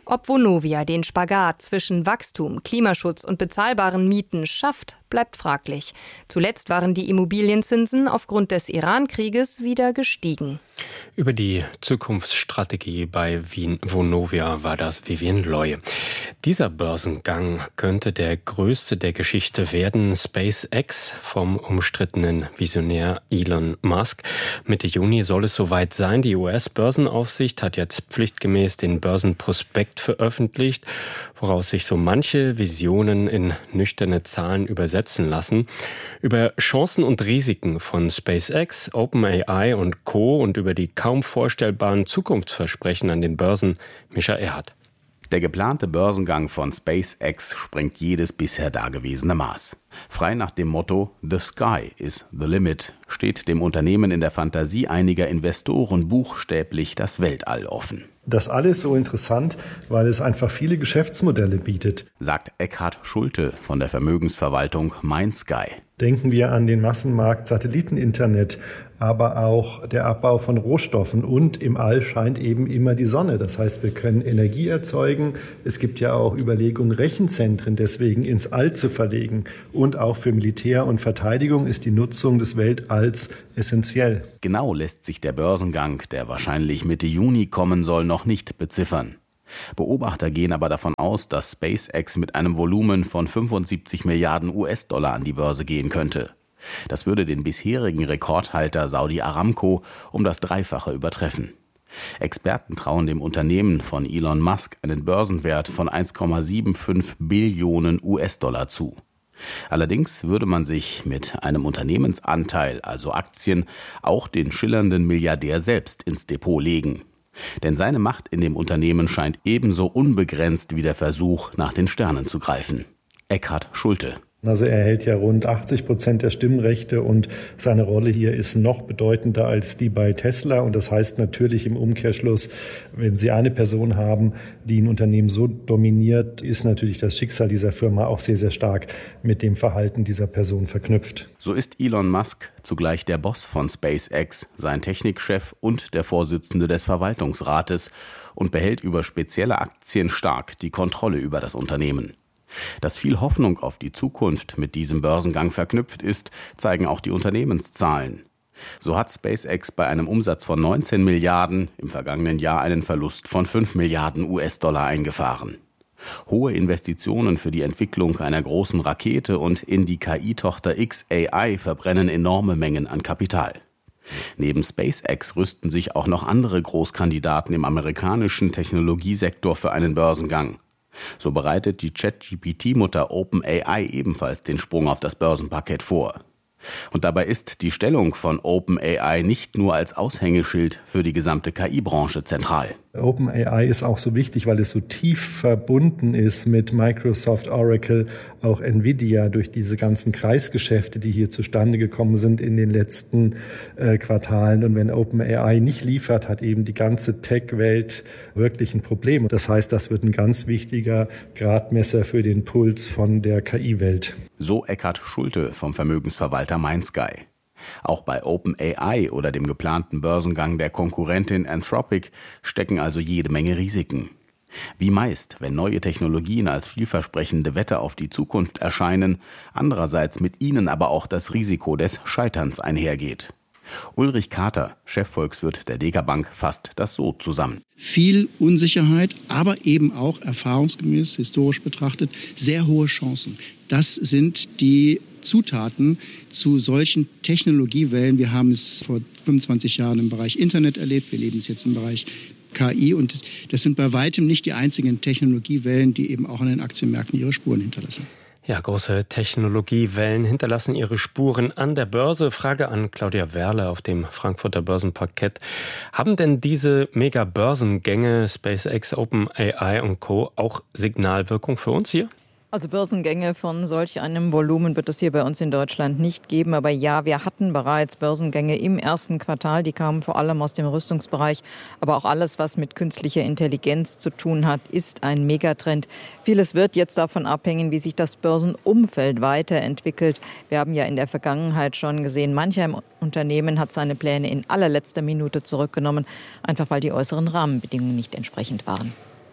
Ob Vonovia den Spagat zwischen Wachstum, Klimaschutz und bezahlbaren Mieten schafft, bleibt fraglich. Zuletzt waren die Immobilienzinsen aufgrund des Iran-Krieges wieder gestiegen. Über die Zukunftsstrategie bei Vonovia war das Vivien Loy. Dieser Börsengang könnte der größte der Geschichte werden. SpaceX vom umstrittenen Visionär Elon Musk. Mitte Juni soll es soweit sein. Die U S-Börsenaufsicht hat jetzt pflichtgemäß den Börsenprospekt veröffentlicht, woraus sich so manche Visionen in nüchterne Zahlen übersetzen lassen. Über Chancen und Risiken von SpaceX, OpenAI und Co. und über die kaum vorstellbaren Zukunftsversprechen an den Börsen Mischa Erhardt. Der geplante Börsengang von SpaceX sprengt jedes bisher dagewesene Maß. Frei nach dem Motto "The sky is the limit" steht dem Unternehmen in der Fantasie einiger Investoren buchstäblich das Weltall offen. Das alles so interessant, weil es einfach viele Geschäftsmodelle bietet, sagt Eckhard Schulte von der Vermögensverwaltung MindSky. Denken wir an den Massenmarkt Satelliteninternet, aber auch der Abbau von Rohstoffen, und im All scheint eben immer die Sonne. Das heißt, wir können Energie erzeugen. Es gibt ja auch Überlegungen, Rechenzentren deswegen ins All zu verlegen. Und auch für Militär und Verteidigung ist die Nutzung des Weltalls essentiell. Genau lässt sich der Börsengang, der wahrscheinlich Mitte Juni kommen soll, noch nicht beziffern. Beobachter gehen aber davon aus, dass SpaceX mit einem Volumen von fünfundsiebzig Milliarden U S-Dollar an die Börse gehen könnte. Das würde den bisherigen Rekordhalter Saudi Aramco um das Dreifache übertreffen. Experten trauen dem Unternehmen von Elon Musk einen Börsenwert von eins Komma fünfundsiebzig Billionen U S-Dollar zu. Allerdings würde man sich mit einem Unternehmensanteil, also Aktien, auch den schillernden Milliardär selbst ins Depot legen. Denn seine Macht in dem Unternehmen scheint ebenso unbegrenzt wie der Versuch, nach den Sternen zu greifen. Eckhard Schulte. Also er hält ja rund achtzig Prozent der Stimmrechte, und seine Rolle hier ist noch bedeutender als die bei Tesla. Und das heißt natürlich im Umkehrschluss, wenn Sie eine Person haben, die ein Unternehmen so dominiert, ist natürlich das Schicksal dieser Firma auch sehr, sehr stark mit dem Verhalten dieser Person verknüpft. So ist Elon Musk zugleich der Boss von SpaceX, sein Technikchef und der Vorsitzende des Verwaltungsrates und behält über spezielle Aktien stark die Kontrolle über das Unternehmen. Dass viel Hoffnung auf die Zukunft mit diesem Börsengang verknüpft ist, zeigen auch die Unternehmenszahlen. So hat SpaceX bei einem Umsatz von neunzehn Milliarden im vergangenen Jahr einen Verlust von fünf Milliarden U S-Dollar eingefahren. Hohe Investitionen für die Entwicklung einer großen Rakete und in die K I-Tochter X A I verbrennen enorme Mengen an Kapital. Neben SpaceX rüsten sich auch noch andere Großkandidaten im amerikanischen Technologiesektor für einen Börsengang. So bereitet die Chat-G P T-Mutter OpenAI ebenfalls den Sprung auf das Börsenparkett vor. Und dabei ist die Stellung von OpenAI nicht nur als Aushängeschild für die gesamte K I-Branche zentral. OpenAI ist auch so wichtig, weil es so tief verbunden ist mit Microsoft, Oracle, auch Nvidia durch diese ganzen Kreisgeschäfte, die hier zustande gekommen sind in den letzten äh, Quartalen. Und wenn OpenAI nicht liefert, hat eben die ganze Tech-Welt wirklich ein Problem. Das heißt, das wird ein ganz wichtiger Gradmesser für den Puls von der K I-Welt. So Eckhard Schulte vom Vermögensverwalter MindSky. Auch bei OpenAI oder dem geplanten Börsengang der Konkurrentin Anthropic stecken also jede Menge Risiken. Wie meist, wenn neue Technologien als vielversprechende Wette auf die Zukunft erscheinen, andererseits mit ihnen aber auch das Risiko des Scheiterns einhergeht. Ulrich Kater, Chefvolkswirt der Deka Bank, fasst das so zusammen. Viel Unsicherheit, aber eben auch erfahrungsgemäß, historisch betrachtet, sehr hohe Chancen. Das sind die Zutaten zu solchen Technologiewellen. Wir haben es vor fünfundzwanzig Jahren im Bereich Internet erlebt, wir leben es jetzt im Bereich K I, und das sind bei weitem nicht die einzigen Technologiewellen, die eben auch an den Aktienmärkten ihre Spuren hinterlassen. Ja, große Technologiewellen hinterlassen ihre Spuren an der Börse. Frage an Claudia Werle auf dem Frankfurter Börsenparkett. Haben denn diese Mega-Börsengänge SpaceX, OpenAI und Co. auch Signalwirkung für uns hier? Also Börsengänge von solch einem Volumen wird es hier bei uns in Deutschland nicht geben. Aber ja, wir hatten bereits Börsengänge im ersten Quartal. Die kamen vor allem aus dem Rüstungsbereich. Aber auch alles, was mit künstlicher Intelligenz zu tun hat, ist ein Megatrend. Vieles wird jetzt davon abhängen, wie sich das Börsenumfeld weiterentwickelt. Wir haben ja in der Vergangenheit schon gesehen, mancher Unternehmen hat seine Pläne in allerletzter Minute zurückgenommen, einfach weil die äußeren Rahmenbedingungen nicht entsprechend waren.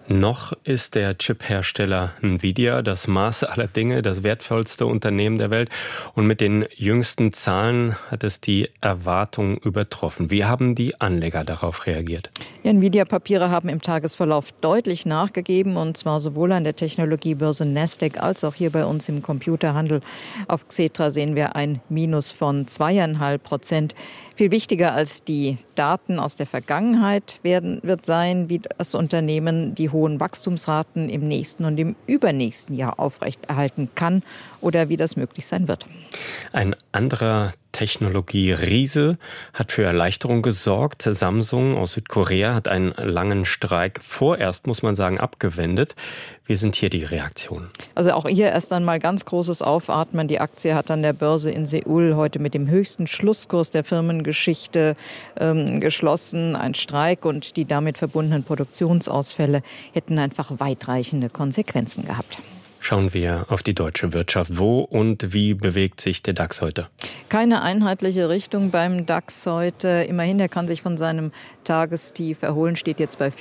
Noch ist der Chip-Hersteller Nvidia das Maß aller Dinge, das wertvollste Unternehmen der Welt. Und mit den jüngsten Zahlen hat es die Erwartungen übertroffen. Wie haben die Anleger darauf reagiert? Die Nvidia-Papiere haben im Tagesverlauf deutlich nachgegeben, und zwar sowohl an der Technologiebörse Nasdaq als auch hier bei uns im Computerhandel. Auf Xetra sehen wir ein Minus von zweieinhalb Prozent. Viel wichtiger als die Daten aus der Vergangenheit werden, wird sein, wie das Unternehmen die hohen Wachstumsraten im nächsten und im übernächsten Jahr aufrechterhalten kann oder wie das möglich sein wird. Ein anderer Technologie-Riese hat für Erleichterung gesorgt. Samsung aus Südkorea hat einen langen Streik vorerst, muss man sagen, abgewendet. Wie sind hier die Reaktionen? Also auch hier erst einmal ganz großes Aufatmen. Die Aktie hat an der Börse in Seoul heute mit dem höchsten Schlusskurs der Firmengeschichte ähm, geschlossen. Ein Streik und die damit verbundenen Produktionsausfälle hätten einfach weitreichende Konsequenzen gehabt. Schauen wir auf die deutsche Wirtschaft. Wo und wie bewegt sich der DAX heute? Keine einheitliche Richtung beim DAX heute. Immerhin, er kann sich von seinem Tagestief erholen, steht jetzt bei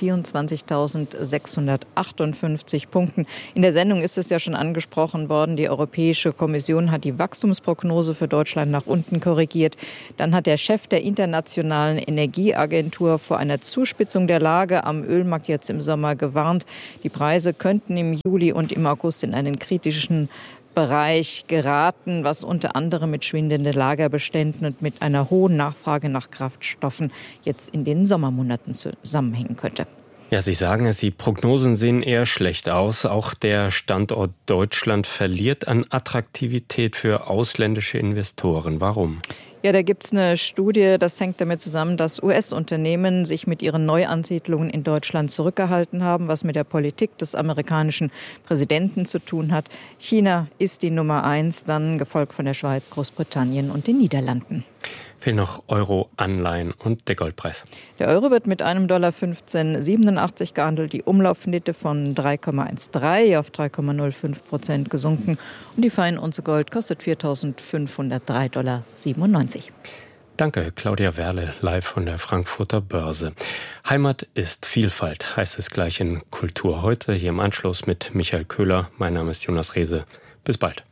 vierundzwanzigtausendsechshundertachtundfünfzig Punkten. In der Sendung ist es ja schon angesprochen worden, die Europäische Kommission hat die Wachstumsprognose für Deutschland nach unten korrigiert. Dann hat der Chef der Internationalen Energieagentur vor einer Zuspitzung der Lage am Ölmarkt jetzt im Sommer gewarnt. Die Preise könnten im Juli und im August in einen kritischen Bereich geraten, was unter anderem mit schwindenden Lagerbeständen und mit einer hohen Nachfrage nach Kraftstoffen jetzt in den Sommermonaten zusammenhängen könnte. Ja, Sie sagen es, die Prognosen sehen eher schlecht aus. Auch der Standort Deutschland verliert an Attraktivität für ausländische Investoren. Warum? Ja, da gibt es eine Studie, das hängt damit zusammen, dass U S-Unternehmen sich mit ihren Neuansiedlungen in Deutschland zurückgehalten haben, was mit der Politik des amerikanischen Präsidenten zu tun hat. China ist die Nummer eins, dann gefolgt von der Schweiz, Großbritannien und den Niederlanden. Fehlen noch Euro-Anleihen und der Goldpreis. Der Euro wird mit einem Dollar fünfzehn Komma siebenundachtzig gehandelt, die Umlaufrendite von drei Komma dreizehn auf drei Komma null fünf Prozent gesunken und die Feinunze Gold kostet viertausendfünfhundertdrei Komma siebenundneunzig Dollar. Danke, Claudia Werle, live von der Frankfurter Börse. Heimat ist Vielfalt, heißt es gleich in Kultur heute, hier im Anschluss mit Michael Köhler. Mein Name ist Jonas Rehse. Bis bald.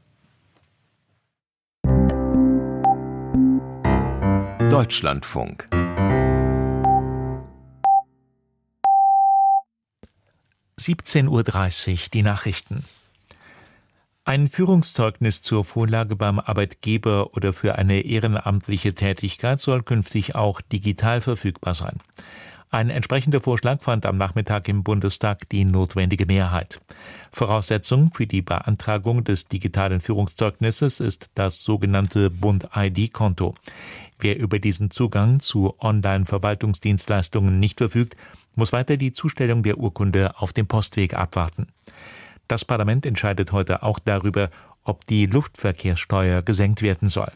Deutschlandfunk. siebzehn Uhr dreißig, die Nachrichten. Ein Führungszeugnis zur Vorlage beim Arbeitgeber oder für eine ehrenamtliche Tätigkeit soll künftig auch digital verfügbar sein. Ein entsprechender Vorschlag fand am Nachmittag im Bundestag die notwendige Mehrheit. Voraussetzung für die Beantragung des digitalen Führungszeugnisses ist das sogenannte Bund-I D-Konto. Wer über diesen Zugang zu Online-Verwaltungsdienstleistungen nicht verfügt, muss weiter die Zustellung der Urkunde auf dem Postweg abwarten. Das Parlament entscheidet heute auch darüber, ob die Luftverkehrssteuer gesenkt werden soll.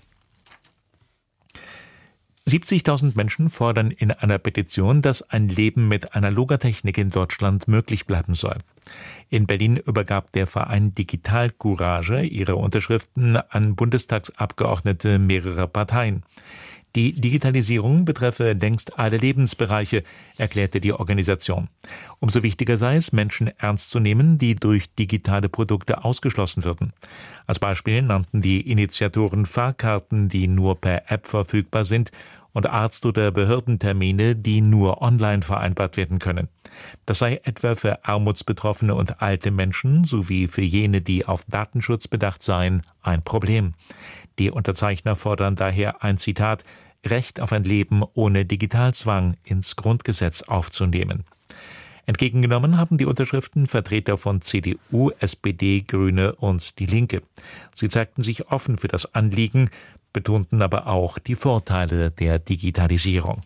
siebzigtausend Menschen fordern in einer Petition, dass ein Leben mit analoger Technik in Deutschland möglich bleiben soll. In Berlin übergab der Verein Digital Courage ihre Unterschriften an Bundestagsabgeordnete mehrerer Parteien. Die Digitalisierung betreffe längst alle Lebensbereiche, erklärte die Organisation. Umso wichtiger sei es, Menschen ernst zu nehmen, die durch digitale Produkte ausgeschlossen würden. Als Beispiel nannten die Initiatoren Fahrkarten, die nur per App verfügbar sind, und Arzt- oder Behördentermine, die nur online vereinbart werden können. Das sei etwa für armutsbetroffene und alte Menschen sowie für jene, die auf Datenschutz bedacht seien, ein Problem. Die Unterzeichner fordern daher ein Zitat, Recht auf ein Leben ohne Digitalzwang ins Grundgesetz aufzunehmen. Entgegengenommen haben die Unterschriften Vertreter von C D U, S P D, Grüne und Die Linke. Sie zeigten sich offen für das Anliegen, betonten aber auch die Vorteile der Digitalisierung.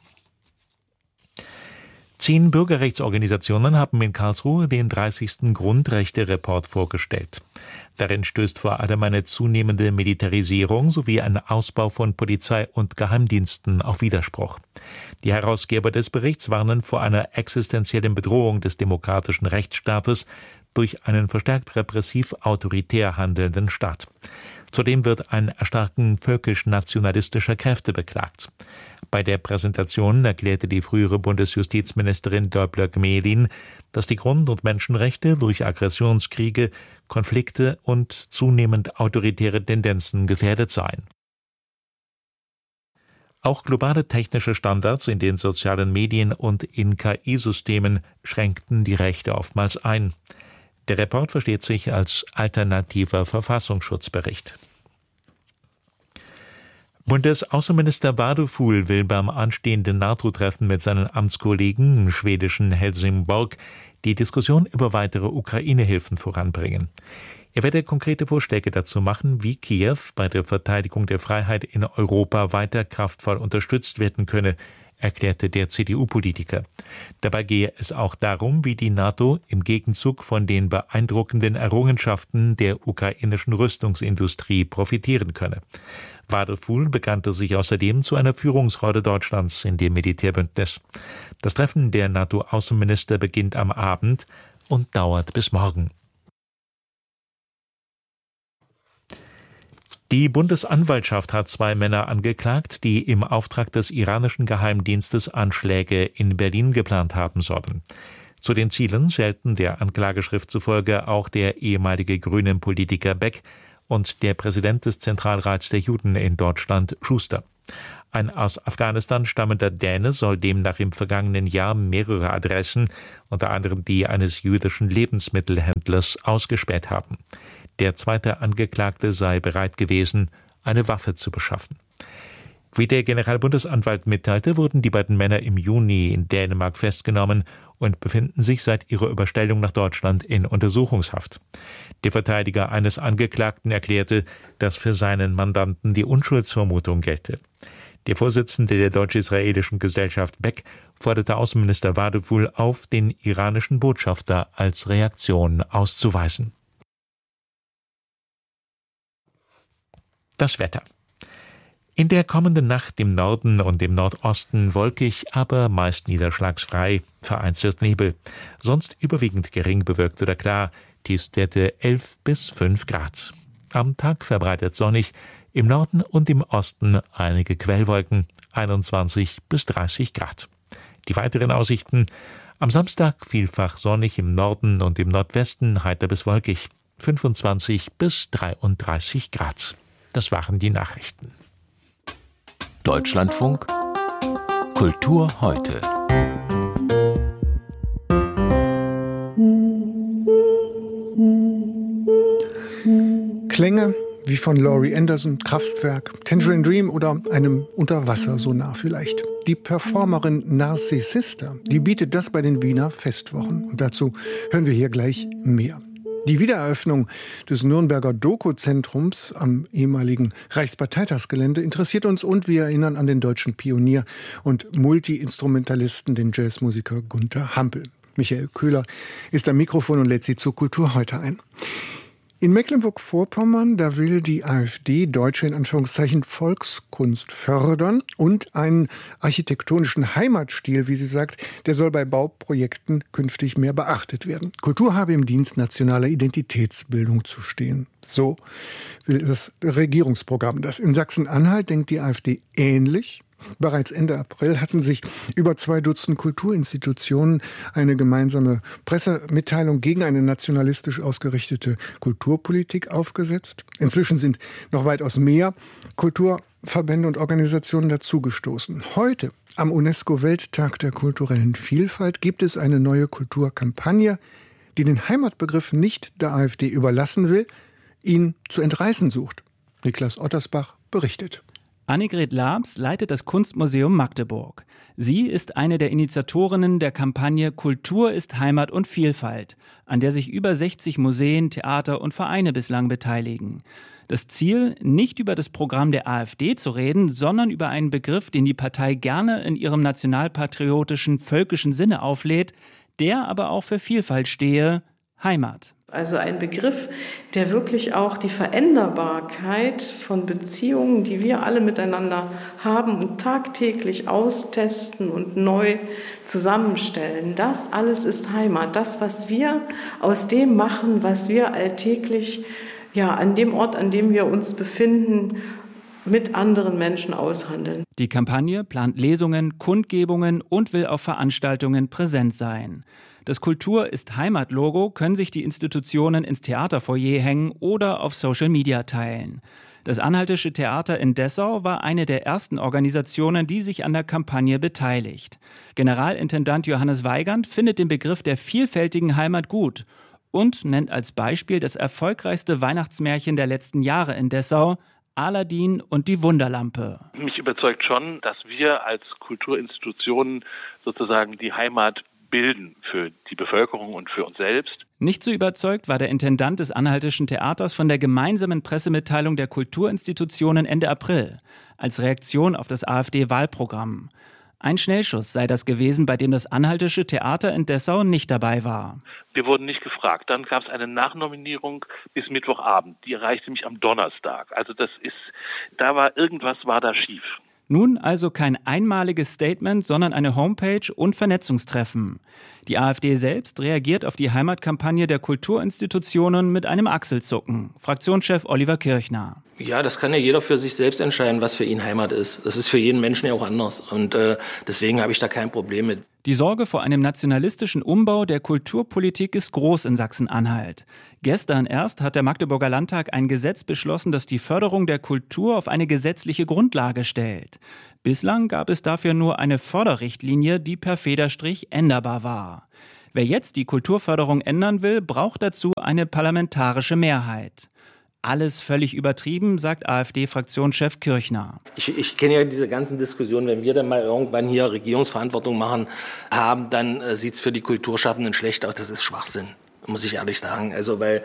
Zehn Bürgerrechtsorganisationen haben in Karlsruhe den dreißigsten Grundrechte-Report vorgestellt. Darin stößt vor allem eine zunehmende Militarisierung sowie ein Ausbau von Polizei und Geheimdiensten auf Widerspruch. Die Herausgeber des Berichts warnen vor einer existenziellen Bedrohung des demokratischen Rechtsstaates durch einen verstärkt repressiv autoritär handelnden Staat. Zudem wird ein Erstarken völkisch-nationalistischer Kräfte beklagt. Bei der Präsentation erklärte die frühere Bundesjustizministerin Döblöck-Mehlin, dass die Grund- und Menschenrechte durch Aggressionskriege, Konflikte und zunehmend autoritäre Tendenzen gefährdet seien. Auch globale technische Standards in den sozialen Medien und in K I-Systemen schränkten die Rechte oftmals ein. Der Report versteht sich als alternativer Verfassungsschutzbericht. Bundesaußenminister Wadefuhl will beim anstehenden NATO-Treffen mit seinen Amtskollegen im schwedischen Helsingborg die Diskussion über weitere Ukraine-Hilfen voranbringen. Er werde konkrete Vorschläge dazu machen, wie Kiew bei der Verteidigung der Freiheit in Europa weiter kraftvoll unterstützt werden könne, erklärte der C D U-Politiker. Dabei gehe es auch darum, wie die NATO im Gegenzug von den beeindruckenden Errungenschaften der ukrainischen Rüstungsindustrie profitieren könne. Wadefuhl bekannte sich außerdem zu einer Führungsrolle Deutschlands in dem Militärbündnis. Das Treffen der NATO-Außenminister beginnt am Abend und dauert bis morgen. Die Bundesanwaltschaft hat zwei Männer angeklagt, die im Auftrag des iranischen Geheimdienstes Anschläge in Berlin geplant haben sollen. Zu den Zielen zählten der Anklageschrift zufolge auch der ehemalige Grünen-Politiker Beck und der Präsident des Zentralrats der Juden in Deutschland, Schuster. Ein aus Afghanistan stammender Däne soll demnach im vergangenen Jahr mehrere Adressen, unter anderem die eines jüdischen Lebensmittelhändlers, ausgespäht haben. Der zweite Angeklagte sei bereit gewesen, eine Waffe zu beschaffen. Wie der Generalbundesanwalt mitteilte, wurden die beiden Männer im Juni in Dänemark festgenommen und befinden sich seit ihrer Überstellung nach Deutschland in Untersuchungshaft. Der Verteidiger eines Angeklagten erklärte, dass für seinen Mandanten die Unschuldsvermutung gelte. Der Vorsitzende der deutsch-israelischen Gesellschaft Beck forderte Außenminister Wadefuhl auf, den iranischen Botschafter als Reaktion auszuweisen. Das Wetter. In der kommenden Nacht im Norden und im Nordosten wolkig, aber meist niederschlagsfrei, vereinzelt Nebel. Sonst überwiegend gering bewölkt oder klar, Tiefstwerte elf bis fünf Grad. Am Tag verbreitet sonnig, im Norden und im Osten einige Quellwolken, einundzwanzig bis dreißig Grad. Die weiteren Aussichten: am Samstag vielfach sonnig im Norden und im Nordwesten, heiter bis wolkig, fünfundzwanzig bis dreiunddreißig Grad. Das waren die Nachrichten. Deutschlandfunk Kultur heute. Klänge wie von Laurie Anderson, Kraftwerk, Tangerine Dream oder einem Unterwassersonar vielleicht. Die Performerin Narcissista, die bietet das bei den Wiener Festwochen. Und dazu hören wir hier gleich mehr. Die Wiedereröffnung des Nürnberger Doku-Zentrums am ehemaligen Reichsparteitagsgelände interessiert uns und wir erinnern an den deutschen Pionier und Multi-Instrumentalisten, den Jazzmusiker Gunther Hampel. Michael Köhler ist am Mikrofon und lädt Sie zur Kultur heute ein. In Mecklenburg-Vorpommern, da will die AfD deutsche in Anführungszeichen Volkskunst fördern und einen architektonischen Heimatstil, wie sie sagt, der soll bei Bauprojekten künftig mehr beachtet werden. Kultur habe im Dienst nationaler Identitätsbildung zu stehen. So will das Regierungsprogramm das. In Sachsen-Anhalt denkt die AfD ähnlich. Bereits Ende April hatten sich über zwei Dutzend Kulturinstitutionen eine gemeinsame Pressemitteilung gegen eine nationalistisch ausgerichtete Kulturpolitik aufgesetzt. Inzwischen sind noch weitaus mehr Kulturverbände und Organisationen dazugestoßen. Heute, am UNESCO-Welttag der kulturellen Vielfalt, gibt es eine neue Kulturkampagne, die den Heimatbegriff nicht der AfD überlassen will, ihn zu entreißen sucht. Niklas Ottersbach berichtet. Annegret Labs leitet das Kunstmuseum Magdeburg. Sie ist eine der Initiatorinnen der Kampagne Kultur ist Heimat und Vielfalt, an der sich über sechzig Museen, Theater und Vereine bislang beteiligen. Das Ziel, nicht über das Programm der AfD zu reden, sondern über einen Begriff, den die Partei gerne in ihrem nationalpatriotischen, völkischen Sinne auflädt, der aber auch für Vielfalt stehe: Heimat. Also ein Begriff, der wirklich auch die Veränderbarkeit von Beziehungen, die wir alle miteinander haben und tagtäglich austesten und neu zusammenstellen. Das alles ist Heimat. Das, was wir aus dem machen, was wir alltäglich ja, an dem Ort, an dem wir uns befinden, mit anderen Menschen aushandeln. Die Kampagne plant Lesungen, Kundgebungen und will auf Veranstaltungen präsent sein. Das Kultur ist Heimat-Logo können sich die Institutionen ins Theaterfoyer hängen oder auf Social Media teilen. Das Anhaltische Theater in Dessau war eine der ersten Organisationen, die sich an der Kampagne beteiligt. Generalintendant Johannes Weigand findet den Begriff der vielfältigen Heimat gut und nennt als Beispiel das erfolgreichste Weihnachtsmärchen der letzten Jahre in Dessau, Aladdin und die Wunderlampe. Mich überzeugt schon, dass wir als Kulturinstitutionen sozusagen die Heimat bilden für die Bevölkerung und für uns selbst. Nicht so überzeugt war der Intendant des Anhaltischen Theaters von der gemeinsamen Pressemitteilung der Kulturinstitutionen Ende April als Reaktion auf das AfD-Wahlprogramm. Ein Schnellschuss sei das gewesen, bei dem das Anhaltische Theater in Dessau nicht dabei war. Wir wurden nicht gefragt. Dann gab es eine Nachnominierung bis Mittwochabend. Die erreichte mich am Donnerstag. Also das ist, da war irgendwas war da schief. Nun also kein einmaliges Statement, sondern eine Homepage und Vernetzungstreffen. Die AfD selbst reagiert auf die Heimatkampagne der Kulturinstitutionen mit einem Achselzucken. Fraktionschef Oliver Kirchner. Ja, das kann ja jeder für sich selbst entscheiden, was für ihn Heimat ist. Das ist für jeden Menschen ja auch anders. Und äh, deswegen habe ich da kein Problem mit. Die Sorge vor einem nationalistischen Umbau der Kulturpolitik ist groß in Sachsen-Anhalt. Gestern erst hat der Magdeburger Landtag ein Gesetz beschlossen, das die Förderung der Kultur auf eine gesetzliche Grundlage stellt. Bislang gab es dafür nur eine Förderrichtlinie, die per Federstrich änderbar war. Wer jetzt die Kulturförderung ändern will, braucht dazu eine parlamentarische Mehrheit. Alles völlig übertrieben, sagt AfD-Fraktionschef Kirchner. Ich, ich kenne ja diese ganzen Diskussionen, wenn wir dann mal irgendwann hier Regierungsverantwortung machen haben, dann äh, sieht es für die Kulturschaffenden schlecht aus. Das ist Schwachsinn, muss ich ehrlich sagen. Also weil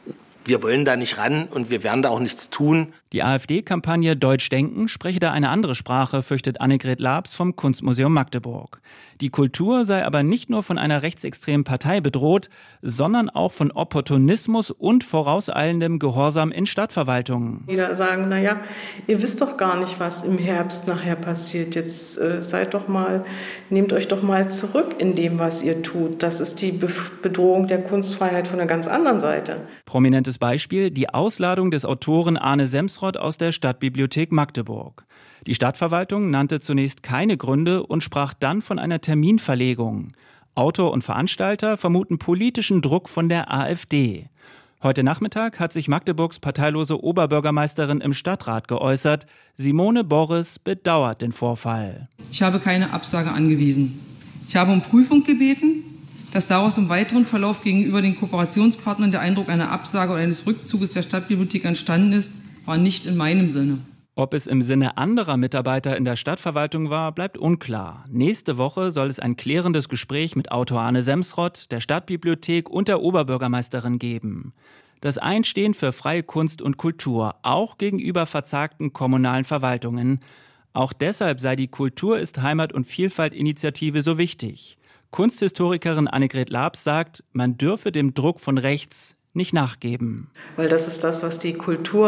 wir wollen da nicht ran und wir werden da auch nichts tun. Die AfD-Kampagne Deutsch denken spreche da eine andere Sprache, fürchtet Annegret Labs vom Kunstmuseum Magdeburg. Die Kultur sei aber nicht nur von einer rechtsextremen Partei bedroht, sondern auch von Opportunismus und vorauseilendem Gehorsam in Stadtverwaltungen. Wieder sagen, naja, ihr wisst doch gar nicht, was im Herbst nachher passiert. Jetzt äh, seid doch mal, nehmt euch doch mal zurück in dem, was ihr tut. Das ist die Be- Bedrohung der Kunstfreiheit von einer ganz anderen Seite. Prominentes Beispiel, die Ausladung des Autoren Arne Semsrott aus der Stadtbibliothek Magdeburg. Die Stadtverwaltung nannte zunächst keine Gründe und sprach dann von einer Terminverlegung. Autor und Veranstalter vermuten politischen Druck von der AfD. Heute Nachmittag hat sich Magdeburgs parteilose Oberbürgermeisterin im Stadtrat geäußert. Simone Boris bedauert den Vorfall. Ich habe keine Absage angewiesen. Ich habe um Prüfung gebeten. Dass daraus im weiteren Verlauf gegenüber den Kooperationspartnern der Eindruck einer Absage oder eines Rückzuges der Stadtbibliothek entstanden ist, war nicht in meinem Sinne. Ob es im Sinne anderer Mitarbeiter in der Stadtverwaltung war, bleibt unklar. Nächste Woche soll es ein klärendes Gespräch mit Autor Arne Semsrott, der Stadtbibliothek und der Oberbürgermeisterin geben. Das Einstehen für freie Kunst und Kultur, auch gegenüber verzagten kommunalen Verwaltungen. Auch deshalb sei die Kultur ist Heimat- und Vielfalt-Initiative so wichtig. Kunsthistorikerin Annegret Labs sagt, man dürfe dem Druck von rechts nicht nachgeben. Weil das ist das, was die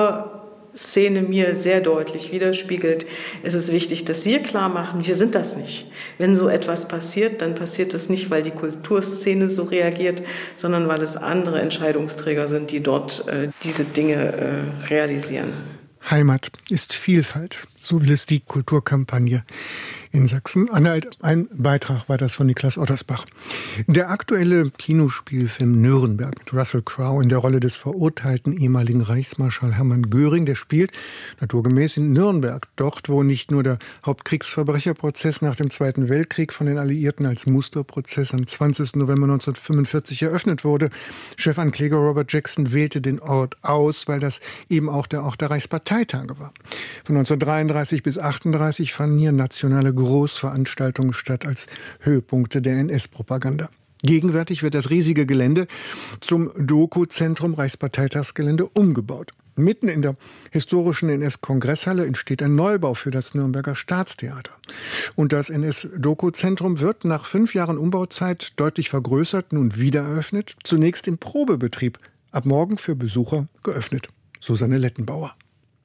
Kulturszene mir sehr deutlich widerspiegelt. Es ist wichtig, dass wir klar machen, wir sind das nicht. Wenn so etwas passiert, dann passiert es nicht, weil die Kulturszene so reagiert, sondern weil es andere Entscheidungsträger sind, die dort äh, diese Dinge äh, realisieren. Heimat ist Vielfalt, so will es die Kulturkampagne in Sachsen-Anhalt. Ein Beitrag war das von Niklas Ottersbach. Der aktuelle Kinospielfilm Nürnberg mit Russell Crowe in der Rolle des verurteilten ehemaligen Reichsmarschall Hermann Göring, der spielt naturgemäß in Nürnberg, dort, wo nicht nur der Hauptkriegsverbrecherprozess nach dem Zweiten Weltkrieg von den Alliierten als Musterprozess am zwanzigsten November neunzehnhundertfünfundvierzig eröffnet wurde. Chefankläger Robert Jackson wählte den Ort aus, weil das eben auch der Ort der Reichsparteitage war. Von neunzehnhundertdreiunddreißig bis achtunddreißig fanden hier nationale Großveranstaltungen statt als Höhepunkte der N S-Propaganda. Gegenwärtig wird das riesige Gelände zum Doku-Zentrum Reichsparteitagsgelände umgebaut. Mitten in der historischen N S-Kongresshalle entsteht ein Neubau für das Nürnberger Staatstheater. Und das N S-Doku-Zentrum wird nach fünf Jahren Umbauzeit deutlich vergrößert, nun wieder eröffnet, zunächst im Probebetrieb, ab morgen für Besucher geöffnet. Susanne Lettenbauer.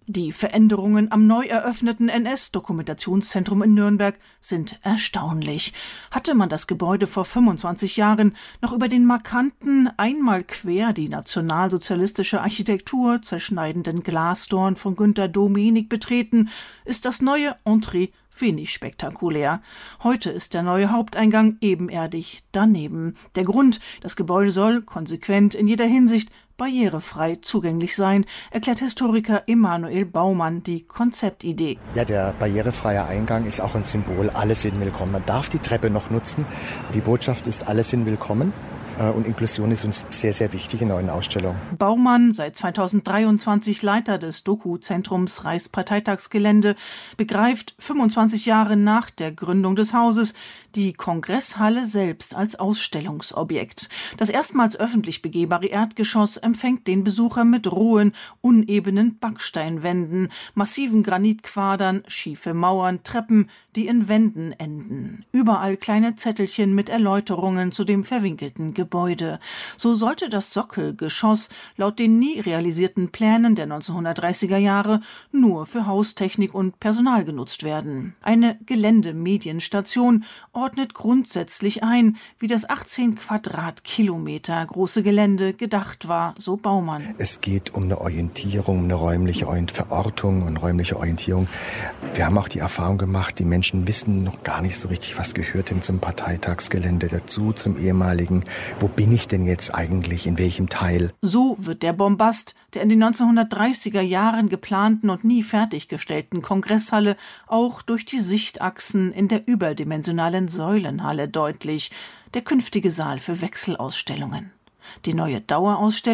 Die Veränderungen am neu eröffneten N S-Dokumentationszentrum in Nürnberg sind erstaunlich. Hatte man das Gebäude vor fünfundzwanzig Jahren noch über den markanten, einmal quer die nationalsozialistische Architektur zerschneidenden Glasdorn von Günter Domenik betreten, ist das neue Entree wenig spektakulär. Heute ist der neue Haupteingang ebenerdig daneben. Der Grund, das Gebäude soll konsequent in jeder Hinsicht barrierefrei zugänglich sein, erklärt Historiker Emanuel Baumann die Konzeptidee. Ja, der barrierefreie Eingang ist auch ein Symbol, alle sind willkommen. Man darf die Treppe noch nutzen. Die Botschaft ist, alle sind willkommen. Und Inklusion ist uns sehr, sehr wichtig in neuen Ausstellungen. Baumann, seit zweitausenddreiundzwanzig Leiter des Doku-Zentrums Reichsparteitagsgelände, begreift fünfundzwanzig Jahre nach der Gründung des Hauses die Kongresshalle selbst als Ausstellungsobjekt. Das erstmals öffentlich begehbare Erdgeschoss empfängt den Besucher mit rohen, unebenen Backsteinwänden, massiven Granitquadern, schiefe Mauern, Treppen, die in Wänden enden. Überall kleine Zettelchen mit Erläuterungen zu dem verwinkelten Gebäude. So sollte das Sockelgeschoss laut den nie realisierten Plänen der neunzehnhundertdreißiger Jahre nur für Haustechnik und Personal genutzt werden. Eine Geländemedienstation ordnet grundsätzlich ein, wie das achtzehn Quadratkilometer große Gelände gedacht war, so Baumann. Es geht um eine Orientierung, eine räumliche Verortung und räumliche Orientierung. Wir haben auch die Erfahrung gemacht, die Menschen wissen noch gar nicht so richtig, was gehört denn zum Parteitagsgelände dazu, zum ehemaligen. Wo bin ich denn jetzt eigentlich, in welchem Teil? So wird der Bombast der in den neunzehnhundertdreißiger Jahren geplanten und nie fertiggestellten Kongresshalle auch durch die Sichtachsen in der überdimensionalen Säulenhalle deutlich, der künftige Saal für Wechselausstellungen. Die neue Dauerausstellung